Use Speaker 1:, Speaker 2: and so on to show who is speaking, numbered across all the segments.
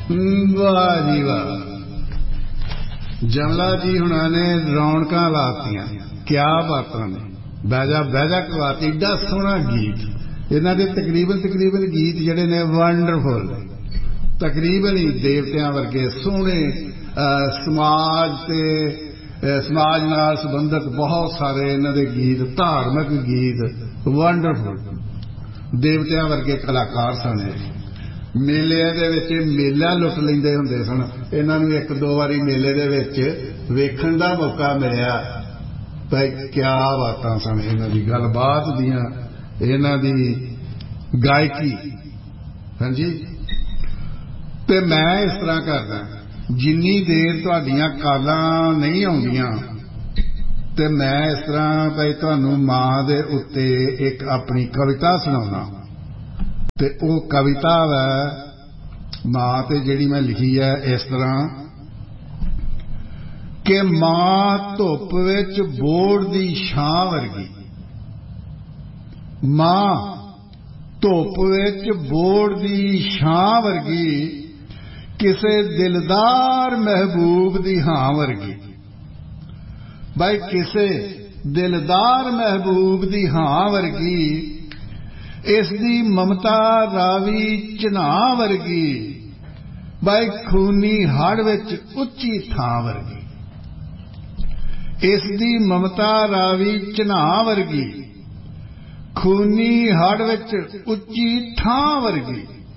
Speaker 1: वाह जी वाह, जमला जी हुणा ने रौनकां लातियां, क्या बातां ने। बैजा बैजा करवाती, एडा सोहना गीत। इन्हां दे तकरीबन गीत जिहड़े ने वंडरफुल, तकरीबन ही देवतियां वर्गे सोहणे। समाज नाल संबंधित बहुत सारे इन्हां दे गीत, धार्मिक गीत वंडरफुल, देवतियां वर्गे कलाकार सन। मेले दे विच मेला लुट लैंदे हुंदे सन। इन्हां नूं एक दो वारी मेले दे विच वेखण दा मौका मिलिया। भाई क्या बातां सन इन्हां दी, गलबात दियां, इन्हां दी गायकी। हाँ जी, ते मैं इस तरह करदा, जिन्नी देर तुहाडीआं कालां नहीं आउंदियां ते मैं इस तरह भाई तुहानूं मां दे उत्ते एक अपनी कविता सुणाउणा। ते वो कविता है मां ते जिहड़ी मैं लिखी है इस तरह कि मां धुप विच बोड़ दी छां वर्गी, मां धुप विच बोड़ दी छां वर्गी, किसे दिलदार महबूब दी हां वर्गी। भाई किसे दिलदार महबूब दी हां वर्गी, इसदी ममता रावी झना वर्गी, भाई खूनी हड़ विच उच्ची थां वर्गी। इसदी ममता रावी झना वर्गी, खूनी हड़ विच उच्ची थां वर्गी।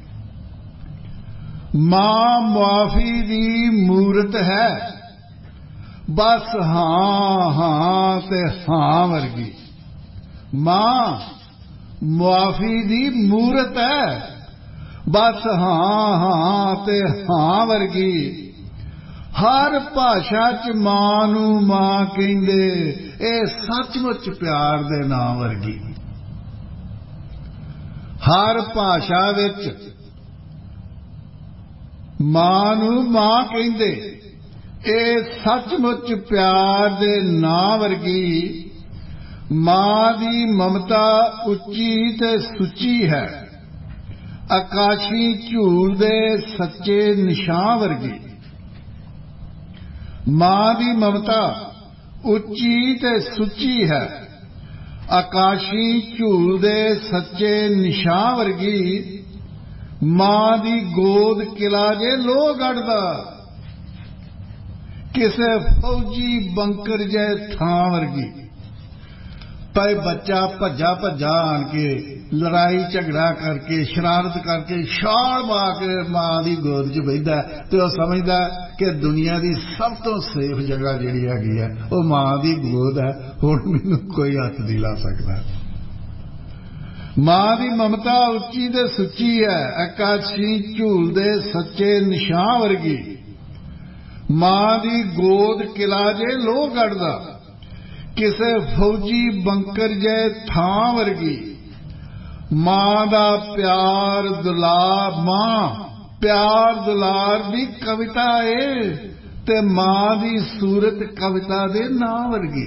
Speaker 1: मां मुआफी दी मूरत है, बस हां हां ते हां वर्गी। मां मुआफी दी मूरत है, बस हां हां ते हां वर्गी। हर भाषा च मां नूं मां कहिंदे, ए सचमुच प्यार दे नां वर्गी। हर भाषा विच मां नूं मां कहिंदे, ए सचमुच प्यार दे नां वर्गी। मां दी ममता उच्ची ते सुची है, आकाशी झूल दे सच्चे निशां वर्गी। मां दी ममता उच्ची ते सुची है, आकाशी झूल दे सच्चे निशां वर्गी। मां दी गोद किला जे लोह गढ़दा, किसे फौजी बंकर जै थां वर्गी। भाई बच्चा भज्जा भज्जा आन के लड़ाई झगड़ा करके शरारत करके छाल मार के मां की गोद च बैठा तो वह समझदा कि दुनिया की सब तो सेफ जगह जिहड़ी हैगी है वह मां की गोद है, हुण मैनूं कोई हथ नहीं ला सकता। मां की ममता उच्ची ते सुची है, आकाशी झूल दे सच्चे निशां वर्गी। मां की गोद किला जे लोह गढ़दा, किसे फौजी बंकर जै थां वर्गी। मां दा प्यार दुलार, मां प्यार दुलार दी कविता है ते मां दी सूरत कविता दे नां वर्गी।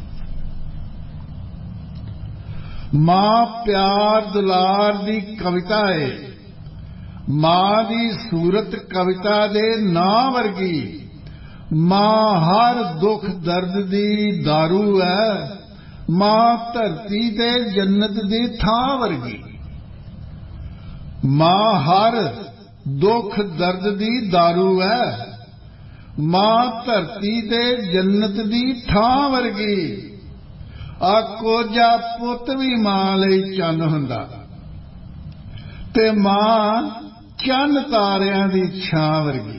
Speaker 1: मां प्यार दुलार दी कविता है, मां दी सूरत कविता दे नां वर्गी। मां हर दुख दर्द दी दारू है, मां धरती ते जन्नत दी थां वर्गी। मां हर दुख दर्द दी दारू है, मां धरती ते जन्नत दी थां वर्गी। कोजा पुत भी मां लई चंन हुंदा ते मां चंन तारियां दी छां वर्गी।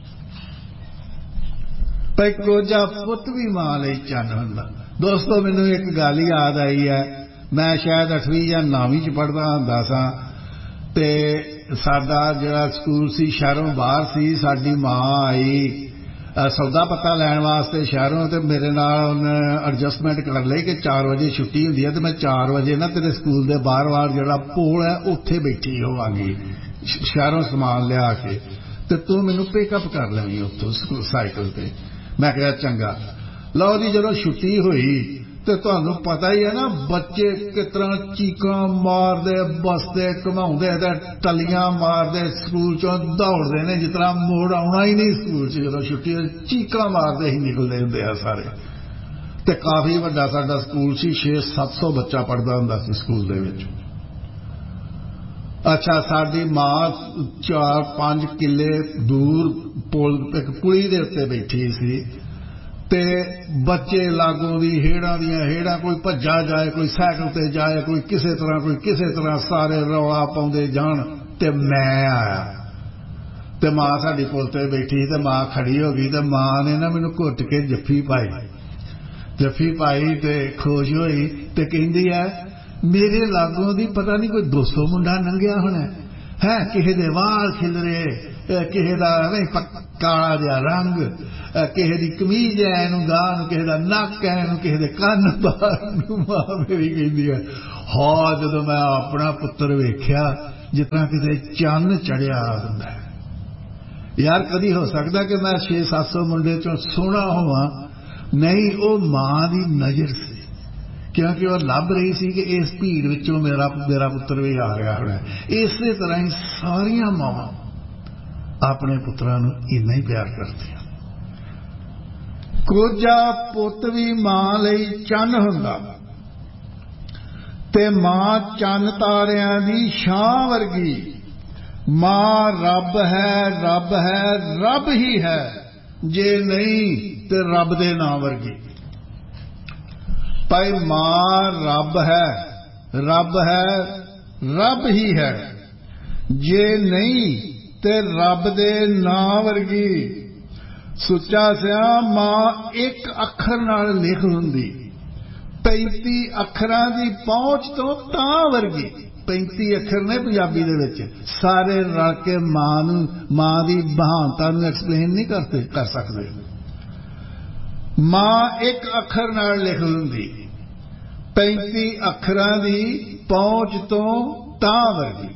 Speaker 1: भाई कोजा पुत भी मां लई चंन हुंदा। दोस्तों मैनूं एक गल याद आई है, मैं शायद 8वीं या 9वीं च पढ़दा हुंदा सां ते साडा जिहड़ा स्कूल सी शहरों बाहर सी। साडी मां आई सौदा पत्ता लैण वास्ते शहरों ते मेरे नाल उन्हें एडजस्टमेंट कर लई कि 4 वजे छुट्टी हुंदी है ते मैं 4 वजे ना तेरे स्कूल दे बाहर जिहड़ा पोल है उत्थे बैठी होवांगी शहरों समान लिया के ते तू मैनूं पिकअप कर लवीं उत्थों साइकिल ते। मैं कहा चंगा। लो जी जदों छुट्टी हुई ਤੇ ਤੁਹਾਨੂੰ ਪਤਾ ਹੀ ਹੈ ਨਾ, ਬੱਚੇ ਕਿਸ ਤਰ੍ਹਾਂ ਚੀਕਾਂ ਮਾਰਦੇ, ਬਸਦੇ, ਘੁਮਾਉਂਦੇ ਤੇ ਟੱਲੀਆਂ ਮਾਰਦੇ, ਸਕੂਲ ਚੋਂ ਦੌੜਦੇ ਨੇ ਜਿਸ ਤਰ੍ਹਾਂ ਮੋੜ ਆਉਣਾ ਹੀ ਨਹੀਂ ਸਕੂਲ 'ਚ। ਜਦੋਂ ਛੁੱਟੀ ਚੀਕਾਂ ਮਾਰਦੇ ਹੀ ਨਿਕਲਦੇ ਹੁੰਦੇ ਆ ਸਾਰੇ। ਤੇ ਕਾਫੀ ਵੱਡਾ ਸਾਡਾ ਸਕੂਲ ਸੀ, 600-700 ਬੱਚਾ ਪੜ੍ਹਦਾ ਹੁੰਦਾ ਸੀ ਸਕੂਲ ਦੇ ਵਿੱਚ। ਅੱਛਾ, ਸਾਡੀ ਮਾਂ 4-5 ਕਿੱਲੇ ਦੂਰ ਇੱਕ ਪੁਲੀ ਦੇ ਉੱਤੇ ਬੈਠੀ ਸੀ ਤੇ ਬੱਚੇ ਲਾਗੋਂ ਦੀ ਹੇੜਾਂ ਦੀਆਂ ਹੇੜਾਂ, ਕੋਈ ਭੱਜਾ ਜਾਏ, ਕੋਈ ਸਾਈਕਲ ਤੇ ਜਾਏ, ਕੋਈ ਕਿਸੇ ਤਰ੍ਹਾਂ ਸਾਰੇ ਰੌਲਾ ਪਾਉਂਦੇ ਜਾਣ। ਤੇ ਮੈਂ ਆਇਆ ਤੇ ਮਾਂ ਸਾਡੀ ਪੁਲ ਤੇ ਬੈਠੀ ਤੇ ਮਾਂ ਖੜੀ ਹੋ ਗਈ ਤੇ ਮਾਂ ਨੇ ਨਾ ਮੈਨੂੰ ਘੁੱਟ ਕੇ ਜੱਫੀ ਪਾਈ ਤੇ ਖੁਸ਼ ਹੋਈ ਤੇ ਕਹਿੰਦੀ ਹੈ, ਮੇਰੇ ਲਾਗੋਂ ਦੀ ਪਤਾ ਨਹੀਂ ਕੋਈ 200 ਮੁੰਡਾ ਲੰਘਿਆ ਹੋਣਾ ਹੈ, ਕਿਸੇ ਦੇ ਵਾਲ ਖਿਲਰੇ, ਕਿਸੇ ਦਾ ਕਾਲਾ ਜਿਹਾ ਰੰਗ, ਕਿਸੇ ਦੀ ਕਮੀਜ਼ ਹੈ ਇਹਨੂੰ ਗਾਹ ਨੂੰ, ਕਿਸੇ ਦਾ ਨੱਕ ਹੈ ਇਹਨੂੰ, ਕਿਸੇ ਦੇ ਕੰਨ ਬਾਹਰ ਨੂੰ। ਮਾਂ ਮੇਰੀ ਕਹਿੰਦੀ ਹੈ, ਹਾਂ ਜਦੋਂ ਮੈਂ ਆਪਣਾ ਪੁੱਤਰ ਵੇਖਿਆ ਜਿਸ ਤਰ੍ਹਾਂ ਕਿਤੇ ਚੰਨ ਚੜਿਆ ਹੁੰਦਾ ਹੈ। ਯਾਰ ਕਦੀ ਹੋ ਸਕਦਾ ਕਿ ਮੈਂ 600-700 ਮੁੰਡੇ ਚੋਂ ਸੋਹਣਾ ਹੋਵਾਂ? ਨਹੀਂ, ਉਹ ਮਾਂ ਦੀ ਨਜ਼ਰ ਸੀ, ਕਿਉਂਕਿ ਉਹ ਲੱਭ ਰਹੀ ਸੀ ਕਿ ਇਸ ਭੀੜ ਵਿੱਚੋਂ ਮੇਰਾ ਪੁੱਤਰ ਵੀ ਆ ਰਿਹਾ ਹੋਣਾ। ਇਸੇ ਤਰ੍ਹਾਂ ਹੀ ਸਾਰੀਆਂ ਮਾਵਾਂ ਆਪਣੇ ਪੁੱਤਰਾਂ ਨੂੰ ਇੰਨਾ ਹੀ ਪਿਆਰ ਕਰਦੀਆਂ। ਕੋਝਾ ਪੁੱਤ ਵੀ ਮਾਂ ਲਈ ਚੰਨ ਹੁੰਦਾ ਤੇ ਮਾਂ ਚੰਨ ਤਾਰਿਆਂ ਦੀ ਛਾਂ ਵਰਗੀ। ਮਾਂ ਰੱਬ ਹੈ, ਰੱਬ ਹੀ ਹੈ, ਜੇ ਨਹੀਂ ਤੇ ਰੱਬ ਦੇ ਨਾਂ ਵਰਗੀ। ਭਾਈ ਮਾਂ ਰੱਬ ਹੀ ਹੈ, ਜੇ ਨਹੀਂ ਤੇ ਰੱਬ ਦੇ ਨਾਂ ਵਰਗੀ। ਸੁੱਚਾ ਸਿਆ ਮਾਂ ਇੱਕ ਅੱਖਰ ਨਾਲ ਲਿਖ ਹੁੰਦੀ, 35 ਅੱਖਰਾਂ ਦੀ ਪਹੁੰਚ ਤੋਂ ਤਾਂ ਵਰਗੀ। 35 ਅੱਖਰ ਨੇ ਪੰਜਾਬੀ ਦੇ ਵਿੱਚ, ਸਾਰੇ ਰਲ ਕੇ ਮਾਂ ਦੀ ਮਹਾਨਤਾ ਨੂੰ ਐਕਸਪਲੇਨ ਨਹੀਂ ਕਰ ਸਕਦੇ। ਮਾਂ ਇੱਕ ਅੱਖਰ ਨਾਲ ਲਿਖ ਹੁੰਦੀ, 35 ਅੱਖਰਾਂ ਦੀ ਪਹੁੰਚ ਤੋਂ ਤਾਂ ਵਰਗੀ।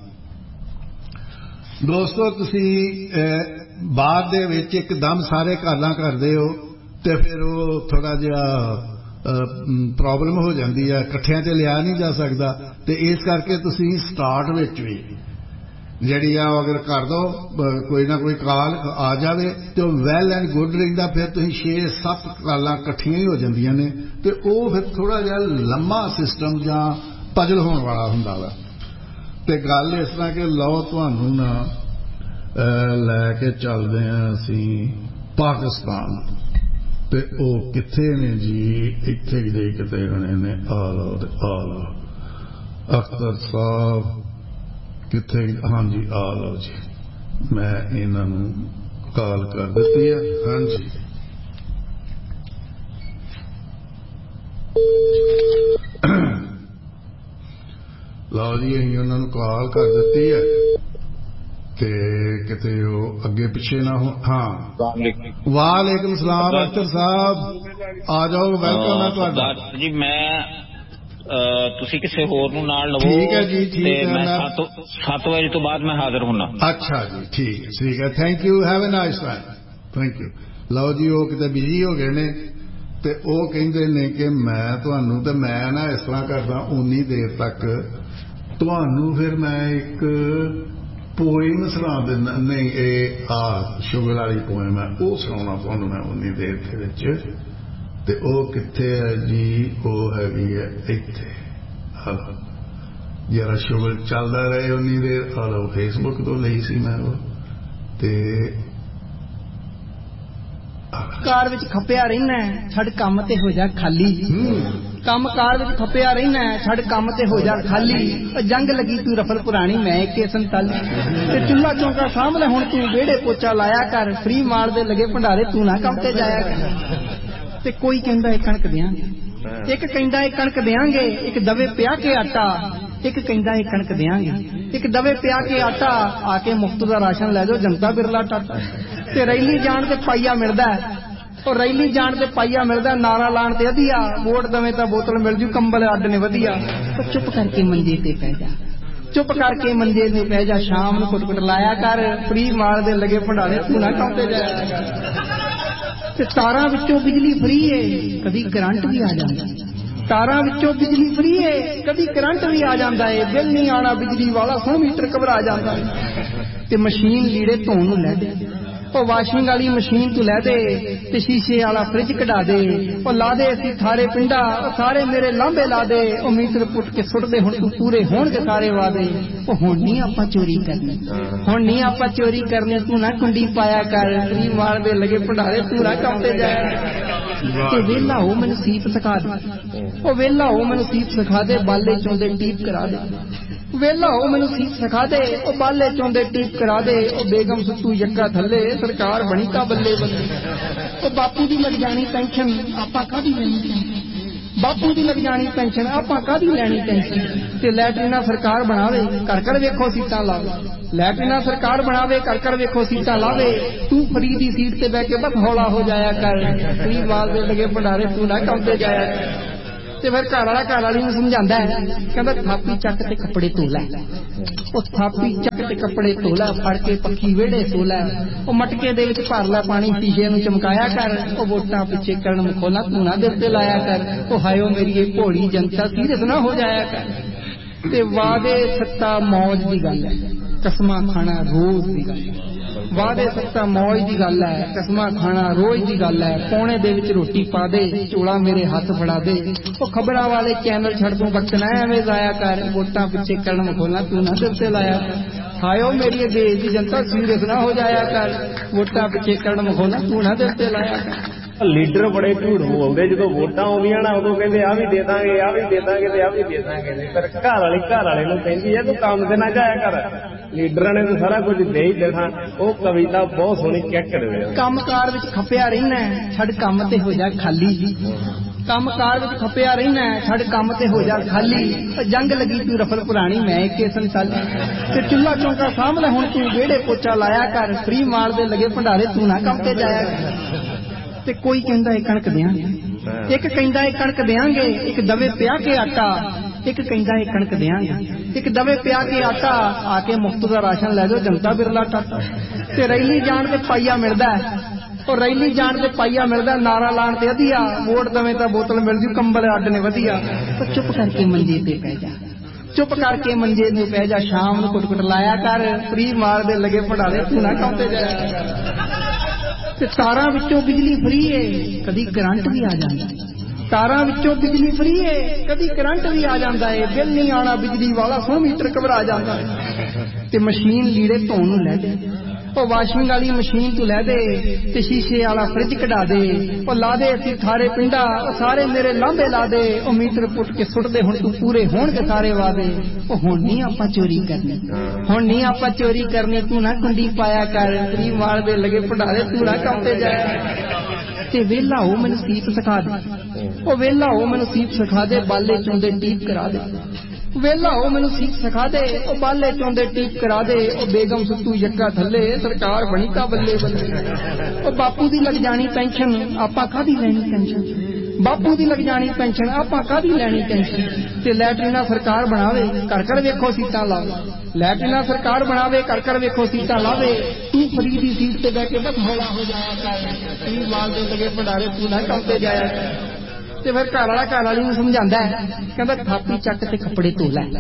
Speaker 1: ਦੋਸਤੋ, ਤੁਸੀਂ ਬਾਅਦ ਦੇ ਵਿੱਚ ਇੱਕਦਮ ਸਾਰੇ ਗੱਲਾਂ ਕਰਦੇ ਹੋ ਤੇ ਫਿਰ ਉਹ ਥੋੜਾ ਜਿਹਾ ਪ੍ਰੋਬਲਮ ਹੋ ਜਾਂਦੀ ਹੈ, ਇਕੱਠਿਆਂ ਤੇ ਲਿਆ ਨਹੀਂ ਜਾ ਸਕਦਾ। ਤੇ ਇਸ ਕਰਕੇ ਤੁਸੀਂ ਸਟਾਰਟ ਵਿੱਚ ਵੀ ਜਿਹੜੀ ਆ ਅਗਰ ਕਰ ਦੋ, ਕੋਈ ਨਾ ਕੋਈ ਕਾਲ ਆ ਜਾਵੇ ਤੇ ਉਹ ਵੈਲ ਐਂਡ ਗੁੱਡ ਰਹਿੰਦਾ। ਫਿਰ ਤੁਸੀਂ 6-7 ਕਾਲਾਂ ਇਕੱਠੀਆਂ ਹੀ ਹੋ ਜਾਂਦੀਆਂ ਨੇ ਤੇ ਉਹ ਫਿਰ ਥੋੜਾ ਜਿਹਾ ਲੰਮਾ ਸਿਸਟਮ ਜਾਂ ਪਜ਼ਲ ਹੋਣ ਵਾਲਾ ਹੁੰਦਾ ਵਾ। ਤੇ ਗੱਲ ਇਸ ਤਰ੍ਹਾਂ ਕਿ ਲਓ ਤੁਹਾਨੂੰ ਨਾ ਲੈ ਕੇ ਚੱਲਦੇ ਹਾਂ ਅਸੀਂ ਪਾਕਿਸਤਾਨ। ਤੇ ਉਹ ਕਿੱਥੇ ਨੇ ਜੀ? ਇੱਥੇ ਦੇ ਕਿਤੇ ਬਣੇ ਨੇ। ਆ ਲਓ ਅਖਤਰ ਸਾਹਿਬ ਕਿੱਥੇ? ਹਾਂਜੀ ਆ ਲਓ ਜੀ, ਮੈਂ ਇਹਨਾਂ ਨੂੰ ਕਾਲ ਕਰ ਦਿੱਤੀ ਹੈ। ਹਾਂਜੀ ਲਓ ਜੀ, ਅਸੀਂ ਉਹਨਾਂ ਨੂੰ ਕਾਲ ਕਰ ਦਿੱਤੀ ਹੈ ਤੇ ਕਿਤੇ ਉਹ ਅੱਗੇ ਪਿੱਛੇ ਨਾ ਹੋ। ਹਾਂ, ਵਾਲੇਕੁਮ ਸਲਾਮ ਅਖਤਰ ਸਾਹਿਬ, ਆ ਜਾਓ, ਵੈਲਕਮ ਹੈ ਤੁਹਾਡਾ
Speaker 2: ਜੀ। ਮੈਂ ਤੁਸੀਂ ਕਿਸੇ ਹੋਰ ਨੂੰ ਨਾਲ ਲਵੋ।
Speaker 1: ਠੀਕ ਹੈ ਜੀ, ਠੀਕ ਹੈ।
Speaker 2: ਮੈਂ 7 ਵਜੇ ਤੋਂ ਬਾਅਦ ਮੈਂ ਹਾਜ਼ਰ ਹੋਣਾ।
Speaker 1: ਅੱਛਾ ਜੀ, ਠੀਕ ਹੈ। Thank you, have a nice time. Thank you. ਲਓ ਜੀ, ਉਹ ਕਿਤੇ ਬਿਜੀ ਹੋ ਗਏ ਨੇ ਤੇ ਉਹ ਕਹਿੰਦੇ ਨੇ ਕਿ ਮੈਂ ਤੁਹਾਨੂੰ, ਤੇ ਮੈਂ ਨਾ ਇਸ ਤਰ੍ਹਾਂ ਕਰਦਾ, ਉਨੀ ਦੇਰ ਤੱਕ ਤੁਹਾਨੂੰ ਫਿਰ ਮੈਂ ਇੱਕ ਪੋਇਮ ਸੁਣਾ ਦਿੰਦਾ। ਨਹੀਂ, ਇਹ ਸ਼ੁਗਰ ਵਾਲੀ ਪੋਇਮ ਹੈ, ਉਹ ਸੁਣਾਉਣਾ ਤੁਹਾਨੂੰ ਮੈਂ ਉਨੀ ਦੇਰ ਦੇ ਵਿੱਚ। ਤੇ ਉਹ ਕਿੱਥੇ ਹੈ ਜੀ? ਉਹ ਹੈਗੀ ਹੈ ਇੱਥੇ। ਜਰਾ ਸ਼ੁਗਰ ਚੱਲਦਾ ਰਹੇ ਉਨੀ ਦੇਰ। ਲਓ, ਫੇਸਬੁੱਕ ਤੋਂ ਲਈ ਸੀ ਮੈਂ ਉਹ। ਤੇ
Speaker 3: ਕਾਰ ਵਿੱਚ ਖੱਪਿਆ ਰਹਿਣਾ, ਛੱਡ ਕੰਮ ਤੇ ਹੋ ਜਾ ਖਾਲੀ। ਕੰਮ ਕਾਰ ਵਿੱਚ ਖੱਪਿਆ ਰਹਿਣਾ, ਛੱਡ ਕੰਮ ਤੇ ਹੋ ਜਾ ਖਾਲੀ। ਜੰਗ ਲੱਗੀ ਤੂੰ ਰਫਲ ਪੁਰਾਣੀ, ਮੈਂ ਇੱਕੇ 47। ਤੇ ਚੁੱਲ੍ਹਾ ਚੌਂਕਾ ਸਾਹਮਣੇ ਹੁਣ ਤੂੰ ਵਿਹੜੇ ਪੋਚਾ ਲਾਇਆ ਕਰ। ਫਰੀ ਮਾਲ ਦੇ ਲੱਗੇ ਭੰਡਾਰੇ, ਤੂੰ ਨਾ ਕੰਮ ਤੇ ਜਾਇਆ ਕਰ। ਤੇ ਕੋਈ ਕਹਿੰਦਾ ਇਹ ਕਣਕ ਦਿਆਂਗੇ, ਇੱਕ ਕਹਿੰਦਾ ਇਹ ਕਣਕ ਦਿਆਂਗੇ, ਇੱਕ ਦਵੇ ਪਿਆ ਕੇ ਆਟਾ। ਇੱਕ ਕਹਿੰਦਾ ਇਹ ਕਣਕ ਦਿਆਂਗੇ, ਇੱਕ ਦਵੇ ਪਿਆ ਕੇ ਆਟਾ। ਆ ਕੇ ਮੁਫਤ ਦਾ ਰਾਸ਼ਨ ਲੈ ਜਾਓ, ਜਨਤਾ ਬਿਰਲਾ ਟਾਟਾ। ਤੇ ਰੈਲੀ ਜਾਣ ਤੇ ਪਾਈਆ ਮਿਲਦਾ, ਉਹ ਰੈਲੀ ਜਾਣ ਤੇ ਪਾਈਆ ਮਿਲਦਾ, ਨਾਰਾ ਲਾਣ ਤੇ ਵਧੀਆ। ਵੋਟ ਦਵੇਂ ਤਾਂ ਬੋਤਲ ਮਿਲ ਜੂ, ਕੰਬਲ ਅੱਡ ਨੇ ਵਧੀਆ। ਚੁੱਪ ਕਰਕੇ ਮੰਜੇ ਤੇ ਪੈ ਜਾ, ਚੁੱਪ ਕਰਕੇ ਮੰਜੇ ਤੇ ਪੈ ਜਾ। ਸ਼ਾਮ ਨੂੰ ਕੁੱਟ ਲਾਇਆ ਕਰ, ਫਰੀ ਮਾਲ ਦੇ ਲੱਗੇ ਭੰਡਾਰੇ, ਤੂੰ ਨਾ ਕੰਮ ਤੇ ਜਾਇਆ ਕਰ। ਤੇ ਤਾਰਾਂ ਵਿੱਚੋਂ ਬਿਜਲੀ ਫਰੀ ਏ, ਕਦੀ ਕਰੰਟ ਵੀ ਆ ਜਾਂਦਾ। ਤਾਰਾਂ ਵਿੱਚੋਂ ਬਿਜਲੀ ਫਰੀ ਏ, ਕਦੀ ਕਰੰਟ ਵੀ ਆ ਜਾਂਦਾ ਏ, ਬਿੱਲ ਨਹੀਂ ਆਣਾ ਬਿਜਲੀ ਵਾਲਾ 100 ਮੀਟਰ ਘਬਰਾ ਜਾਂਦਾ ਏ। ਤੇ ਮਸ਼ੀਨ ਲੀੜੇ ਧੋਣ ਨੂੰ ਲੈ ਦੇ, ਉਹ ਵਾਸ਼ਿੰਗ ਵਾਲੀ ਮਸ਼ੀਨ ਤੂੰ ਲੈ ਦੇ, ਤੇ ਸ਼ੀਸ਼ੇ ਵਾਲਾ ਫ੍ਰਿਜ ਕਢਾ ਦੇ, ਉਹ ਲਾ ਦੇ ਅਸੀਂ ਥਾਰੇ ਪਿੰਡਾ, ਉਹ ਸਾਰੇ ਮੇਰੇ ਲਾਂਬੇ ਲਾ ਦੇ, ਉਹ ਮੀਟਰ ਪੁੱਟ ਕੇ ਸੁੱਟ ਦੇ, ਹੁਣ ਤੂੰ ਪੂਰੇ ਹੋਣਗੇ ਸਾਰੇ ਵਾਦੇ। ਉਹ ਹੁਣ ਨਹੀਂ ਆਪਾਂ ਚੋਰੀ ਕਰਨੀ, ਹੁਣ ਨਹੀਂ ਆਪਾਂ ਚੋਰੀ ਕਰਨੀ, ਤੂੰ ਨਾ ਕੁੰਡੀ ਪਾਇਆ ਕਰ, ਰੀ ਮਾਰ ਦੇ ਲਗੇ ਭੰਡਾਰੇ, ਤੂੰ ਨਾ ਕੰਮ ਤੇ ਜਾਇਆ। ਤੇ ਵੇਲਾ ਉਹ ਮੈਨੂੰ ਸੀਪ ਸਿਖਾ ਦੇ, ਉਹ ਵੇਲਾ ਉਹ ਮੈਨੂੰ ਸੀਪ ਸਿਖਾ ਦੇ, ਬਾਲੇ ਚੋਂਦੇ ਟੀਪ ਕਰਾ ਦੇ, ਵੇਲਾ ਉਹ ਮੈਨੂੰ ਸੀਪ ਸਿਖਾ ਦੇ, ਉਹ ਬਾਲੇ ਚੋਂਦੇ ਟੀਪ ਕਰਾ ਦੇ, ਉਹ ਬੇਗਮ ਸੁੱਤੂ ਯੱਕਾ ਥੱਲੇ, ਸਰਕਾਰ ਬਣੀ ਤਾਂ ਬੱਲੇ ਬੱਲੇ। ਉਹ ਬਾਪੂ ਦੀ ਲੱਗ ਜਾਣੀ ਪੈਨਸ਼ਨ, ਆਪਾਂ ਕਾਹਦੀ ਲੈਣੀ ਪੈਨਸ਼ਨ, ਬਾਪੂ ਦੀ ਲੱਗ ਜਾਣੀ ਪੈਨਸ਼ਨ, ਆਪਾਂ ਕਾਹਦੀ ਲੈਣੀ ਪੈਨਸ਼ਨ। ਤੇ ਲੈਟਰੀਨਾ ਸਰਕਾਰ ਬਣਾਵੇ, ਘਰ ਘਰ ਵੇਖੋ ਸੀਟਾਂ ਲਾਵੇ, ਲੈਟਰੀਨਾ ਸਰਕਾਰ ਬਣਾਵੇ, ਘਰ ਘਰ ਵੇਖੋ ਸੀਟਾਂ ਲਾਵੇ, ਤੂੰ ਫਰੀ ਦੀ ਸੀਟ ਤੇ ਬਹਿ ਕੇ ਬਸ ਹੌਲਾ ਹੋ ਜਾਇਆ ਕਰ, ਫਰੀ ਵਾਲ ਦੇ ਲਗੇ ਭੰਡਾਰੇ, ਤੂੰ ਨਾ ਕੰਮ ਤੇ ਜਾਇਆ ਕਰ। ਤੇ ਫਿਰ ਘਰ ਵਾਲੀ ਨੂੰ ਸਮਝਾਉਂਦਾ ਹੈ, ਕਹਿੰਦਾ ਥਾਪੀ ਚੱਕ ਤੇ ਕੱਪੜੇ ਧੋ ਲੈ, ਉਹ ਥਾਪੀ ਚੱਕ ਤੇ ਕੱਪੜੇ ਧੋ ਲੈ, ਫੜ ਕੇ ਪੱਖੀ ਵਿਹੜੇ ਸੋ ਲੈ, ਉਹ ਮਟਕੇ ਦੇ ਵਿੱਚ ਭਰ ਲੈ ਪਾਣੀ, ਸ਼ੀਸ਼ੇ ਨੂੰ ਚਮਕਾਇਆ ਕਰ, ਉਹ ਵੋਟਾਂ ਪਿੱਛੇ ਕਰਨ ਮਖੌਲਾ ਤੂੰ ਨਾ ਦਿਲ ਤੇ ਲਾਇਆ ਕਰ, ਉਹ ਹਾਇਓ ਮੇਰੀ ਇਹ ਭੋਲੀ ਜਨਤਾ ਸੀਰੀਅਸ ਨਾ ਹੋ ਜਾਇਆ ਕਰ। ਤੇ ਵਾਦੇ ਸੱਤਾ ਮੌਜ ਦੀ ਗੱਲ ਹੈ, ਕਸਮਾਂ ਖਾਣਾ ਰੋਜ਼ ਦੀ ਗੱਲ ਹੈ, ਵਾਦੇ ਸੱਤਾ ਮੌਜ ਦੀ ਗੱਲ ਹੈ, ਕਸਮਾਂ ਖਾਣਾ ਰੋਜ਼ ਦੀ ਗੱਲ ਹੈ, ਪੌਣੇ ਦੇ ਵਿੱਚ ਰੋਟੀ ਪਾ ਦੇ, ਝੋਲਾ ਮੇਰੇ ਹੱਥ ਫੜਾ ਦੇ, ਉਹ ਖਬਰਾਂ ਵਾਲੇ ਚੈਨਲ ਛੱਡ ਦੂੰ, ਵਕਤ ਨਾ ਐਵੇਂ ਜ਼ਾਇਆ ਕਰ, ਵੋਟਾਂ ਪਿੱਛੇ ਕਰਨ ਮਖੌਲਾ ਤੂੰ ਨਾ ਦਿਲ ਤੇ ਲਾਇਆ ਕਰ। ਹਾਇਓ ਮੇਰੀ ਦੇਸ਼ ਦੀ ਜਨਤਾ ਸੀਰੀਅਸ ਨਾ ਹੋ ਜਾਇਆ ਕਰ, ਵੋਟਾਂ ਪਿੱਛੇ ਕਰਨ ਮਖੌਲਾ ਤੂੰ ਨਾ ਦਿਲ ਤੇ ਲਾਇਆ ਕਰ।
Speaker 4: ਲੀਡਰ ਬੜੇ ਝੂਠ ਬੋਲਦੇ, ਜਦੋਂ ਵੋਟਾਂ ਆਉਂਦੀਆਂ ਨਾ ਉਦੋਂ ਕਹਿੰਦੇ ਆ ਵੀ ਦੇ ਦਾਂਗੇ, ਆ ਵੀ ਦੇ ਦਾਂਗੇ, ਤੇ ਆ ਵੀ ਦੇ ਦਾਂਗੇ, ਪਰ ਘਰ ਵਾਲੇ ਨੂੰ ਕਹਿੰਦੀ ਹੈ ਤੂੰ ਕੰਮ ਤੇ ਨਾ ਜਾਇਆ ਕਰ। ਲੀਡਰਾਂ ਨੇ ਤਾਂ ਸਾਰਾ ਕੁਝ ਦੇ ਹੀ ਦੇਣਾ। ਉਹ ਕਵਿਤਾ ਬਹੁਤ ਸੋਹਣੀ ਕਿੱਕ ਦੇ,
Speaker 3: ਕੰਮਕਾਰ ਵਿੱਚ ਖਪਿਆ ਰਹਿਣਾ, ਛੱਡ ਕੰਮ ਤੇ ਹੋ ਜਾ ਖਾਲੀ, ਕੰਮਕਾਰ ਵਿੱਚ ਖਪਿਆ ਰਹਿਣਾ, ਛੱਡ ਕੰਮ ਤੇ ਹੋ ਜਾ ਖਾਲੀ, ਜੰਗ ਲੱਗੀ ਤੂੰ ਰਫਲ ਪੁਰਾਣੀ, ਮੈਂ ਇੱਕੇ ਸੰਸਾਲੀ, ਤੇ ਚੁੱਲਾ ਚੌਂਕਾ ਸਾਹਮਣੇ ਹੁਣ ਤੂੰ ਵਿਹੜੇ ਪੋਚਾ ਲਾਇਆ ਕਰ, ਫਰੀ ਮਾਰ ਦੇ ਲਗੇ ਭੰਡਾਰੇ, ਤੂੰ ਨਾ ਕੰਮ ਤੇ ਜਾਇਆ ਕਰ। ਤੇ ਕੋਈ ਕਹਿੰਦਾ ਇਹ ਕਣਕ ਦਿਆਂਗੇ, ਇੱਕ ਕਹਿੰਦਾ ਇਹ ਕਣਕ ਦਿਆਂਗੇ, ਇੱਕ ਦਵੇ ਪਿਆ ਕੇ ਆਟਾ, ਇੱਕ ਕਹਿੰਦਾ ਇਹ ਕਣਕ ਦਿਆਂਗੇ, ਇੱਕ ਦਵੇ ਪਿਆ ਕੇ ਆਟਾ, ਆ ਕੇ ਮੁਫਤ ਦਾ ਰਾਸ਼ਨ ਲੈ ਜਾਓ ਜਨਤਾ ਬਿਰਲਾ ਟਾਟਾ। ਤੇ ਰੈਲੀ ਜਾਣ ਤੇ ਪਾਈਆ ਮਿਲਦਾ, ਉਹ ਰੈਲੀ ਜਾਣ ਤੇ ਪਾਈਆ ਮਿਲਦਾ, ਨਾਰਾ ਲਾਣ ਤੇ ਵਧੀਆ, ਵੋਟ ਦਵੇਂ ਤਾਂ ਬੋਤਲ ਮਿਲ ਜੂ, ਕੰਬਲ ਅੱਡ ਨੇ ਵਧੀਆ। ਉਹ ਚੁੱਪ ਕਰਕੇ ਮੰਜੇ ਤੇ ਪੈ ਜਾ, ਚੁੱਪ ਕਰਕੇ ਮੰਜੇ ਨੂੰ ਪੈ ਜਾ, ਸ਼ਾਮ ਨੂੰ ਕੁੱਟ ਲਾਇਆ ਕਰ, ਫਰੀ ਮਾਰ ਦੇ ਲਗੇ ਭੰਡਾਰੇ, ਤੂੰ ਨਾ ਕੰਮ ਤੇ ਜਾਇਆ। ਤੇ ਤਾਰਾਂ ਵਿੱਚੋਂ ਬਿਜਲੀ ਫਰੀ ਏ, ਕਦੀ ਕਰੰਟ ਵੀ ਆ ਜਾਂਦਾ, ਤਾਰਾਂ ਵਿੱਚੋਂ ਬਿਜਲੀ ਫਰੀ ਏ, ਕਦੀ ਕਰੰਟ ਵੀ ਆ ਜਾਂਦਾ ਏ, ਬਿੱਲ ਨਹੀਂ ਆਣਾ ਬਿਜਲੀ ਵਾਲਾ 100 ਮੀਟਰ ਘਬਰਾ ਜਾਂਦਾ ਏ। ਤੇ ਮਸ਼ੀਨ ਲੀੜੇ ਧੋਣ ਨੂੰ ਲੈ ਦੇ, ਉਹ ਵਾਸ਼ਿੰਗ ਵਾਲੀ ਮਸ਼ੀਨ ਤੂੰ ਲੈ ਦੇ, ਤੇ ਸ਼ੀਸ਼ੇ ਵਾਲਾ ਫ੍ਰਿਜ ਕਢਾ ਦੇ, ਉਹ ਲਾ ਦੇ ਅਸੀਂ ਥਾਰੇ ਪਿੰਡਾ, ਉਹ ਸਾਰੇ ਮੇਰੇ ਲਾਂਬੇ ਲਾ ਦੇ, ਉਹ ਮੀਟਰ ਪੁੱਟ ਕੇ ਸੁੱਟ ਦੇ, ਹੁਣ ਤੂੰ ਪੂਰੇ ਹੋਣਗੇ ਸਾਰੇ ਵਾਦੇ। ਉਹ ਹੁਣ ਨਹੀਂ ਆਪਾਂ ਚੋਰੀ ਕਰਨੀ, ਹੁਣ ਨਹੀਂ ਆਪਾਂ ਚੋਰੀ ਕਰਨੀ, ਤੂੰ ਨਾ ਕੁੰਡੀ ਪਾਇਆ ਕਰ, ਫਰੀ ਮਾਰ ਦੇ ਲਗੇ ਭੰਡਾਰੇ, ਤੂੰ ਨਾ ਕੰਮ ਤੇ ਜਾਇਆ। ਤੇ ਵੇਲਾ ਉਹ ਮੈਨੂੰ ਸੀਪ ਸਿਖਾ ਦੇ, ਉਹ ਵੇਲਾ ਉਹ ਮੈਨੂੰ ਸੀਪ ਸਿਖਾ ਦੇ, ਬਾਲੇ ਚੋਂਦੇ ਟੀਪ ਕਰਾ ਦੇ, ਵੇਲਾ ਉਹ ਮੈਨੂੰ ਸੀਪ ਸਿਖਾ ਦੇ, ਉਹ ਬਾਲੇ ਚੋਂਦੇ ਟੀਪ ਕਰਾ ਦੇ, ਉਹ ਬੇਗਮ ਸੁੱਤੂ ਯੱਕਾ ਥੱਲੇ, ਸਰਕਾਰ ਬਣੀ ਤਾਂ ਬੱਲੇ ਬੱਲੇ। ਉਹ ਬਾਪੂ ਦੀ ਲੱਗ ਜਾਣੀ ਪੈਨਸ਼ਨ, ਆਪਾਂ ਕਾਹਦੀ ਲੈਣੀ ਪੈਨਸ਼ਨ, ਬਾਪੂ ਦੀ ਲੱਗ ਜਾਣੀ ਪੈਨਸ਼ਨ, ਆਪਾਂ ਕਾਹਦੀ ਲੈਣੀ ਪੈਨਸ਼ਨ। ਤੇ ਲੈਟਰੀਨਾ ਸਰਕਾਰ ਬਣਾਵੇ, ਘਰ ਘਰ ਵੇਖੋ ਸੀਟਾਂ ਲਾਵੇ, ਲੈਟਰੀਨਾ ਸਰਕਾਰ ਬਣਾਵੇ, ਘਰ ਘਰ ਵੇਖੋ ਸੀਟਾਂ ਲਾਵੇ, ਤੂੰ ਫਰੀ ਦੀ ਸੀਟ ਤੇ ਬਹਿ ਕੇ ਬਸ ਹੌਲਾ ਹੋ ਜਾਇਆ ਕਰ, ਤੂੰ ਮਾਲ ਦੇ ਲਗੇ ਭੰਡਾਰੇ, ਤੂੰ ਨਾ ਕੰਮ ਤੇ ਜਾਇਆ ਕਰ। ਤੇ ਫਿਰ ਘਰ ਵਾਲੀ ਨੂੰ ਸਮਝਾਉਂਦਾ ਹੈ, ਕਹਿੰਦਾ ਥਾਪੀ ਚੱਕ ਤੇ ਕੱਪੜੇ ਧੋ ਲੈ,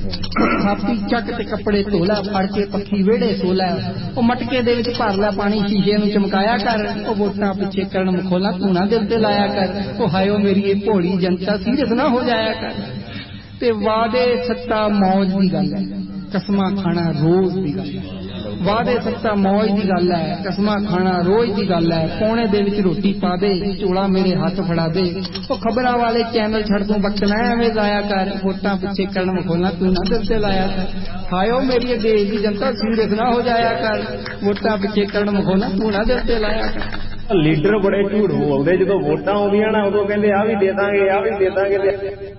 Speaker 3: ਥਾਪੀ ਚੱਕ ਤੇ ਕੱਪੜੇ ਧੋ ਲੈ, ਫੜ ਕੇ ਪੱਖੀ ਵਿਹੜੇ ਸੋ ਲੈ, ਉਹ ਮਟਕੇ ਦੇ ਵਿੱਚ ਭਰ ਲੈ ਪਾਣੀ, ਸ਼ੀਸ਼ੇ ਨੂੰ ਚਮਕਾਇਆ ਕਰ, ਉਹ ਵੋਟਾਂ ਪਿੱਛੇ ਕਰਨ ਮਖੌਲਾ ਤੂੰ ਨਾ ਦਿਲ ਤੇ ਲਾਇਆ ਕਰ, ਉਹ ਹਾਇਓ ਮੇਰੀ ਇਹ ਭੋਲੀ ਜਨਤਾ ਸੀਰੀਅਸ ਨਾ ਹੋ ਜਾਇਆ ਕਰ। ਤੇ ਵਾਦੇ ਸੱਤਾ ਮੌਜ ਦੀ ਗੱਲ ਹੈ, ਕਸਮਾਂ ਖਾਣਾ ਰੋਜ਼ ਦੀ ਗੱਲ ਹੈ, ਵਾਦੇ ਸੱਤਾ ਮੌਜ ਦੀ ਗੱਲ ਹੈ, ਕਸਮਾਂ ਖਾਣਾ ਰੋਜ਼ ਦੀ ਗੱਲ ਹੈ, ਪੌਣੇ ਦੇ ਵਿੱਚ ਰੋਟੀ ਪਾ ਦੇ, ਝੋਲਾ ਮੇਰੇ ਹੱਥ ਫੜਾ ਦੇ, ਉਹ ਖਬਰਾਂ ਵਾਲੇ ਚੈਨਲ ਛੱਡ ਦੂੰ, ਵਕਤ ਨਾ ਐਵੇਂ ਜ਼ਾਇਆ ਕਰ, ਵੋਟਾਂ ਪਿੱਛੇ ਕਰਨ ਮਖੌਲਾ ਤੂੰ ਨਾ ਦਿਲ ਤੇ ਲਾਇਆ ਕਰ। ਹਾਇਓ ਮੇਰੀ ਦੇਸ਼ ਦੀ ਜਨਤਾ ਸੀਰੀਅਸ ਨਾ ਹੋ ਜਾਇਆ ਕਰ, ਵੋਟਾਂ ਪਿੱਛੇ ਕਰਨ ਮਖੌਲਾ ਤੂੰ ਨਾ ਦਿਲ ਤੇ ਲਾਇਆ ਕਰ।
Speaker 4: ਲੀਡਰ ਬੜੇ ਝੂਠ ਬੋਲਦੇ, ਜਦੋਂ ਵੋਟਾਂ ਆਉਂਦੀਆਂ ਨਾ ਉਦੋਂ ਕਹਿੰਦੇ ਆ ਵੀ ਦੇ ਦਾਂਗੇ, ਆ ਵੀ ਦੇ ਦਾਂਗੇ।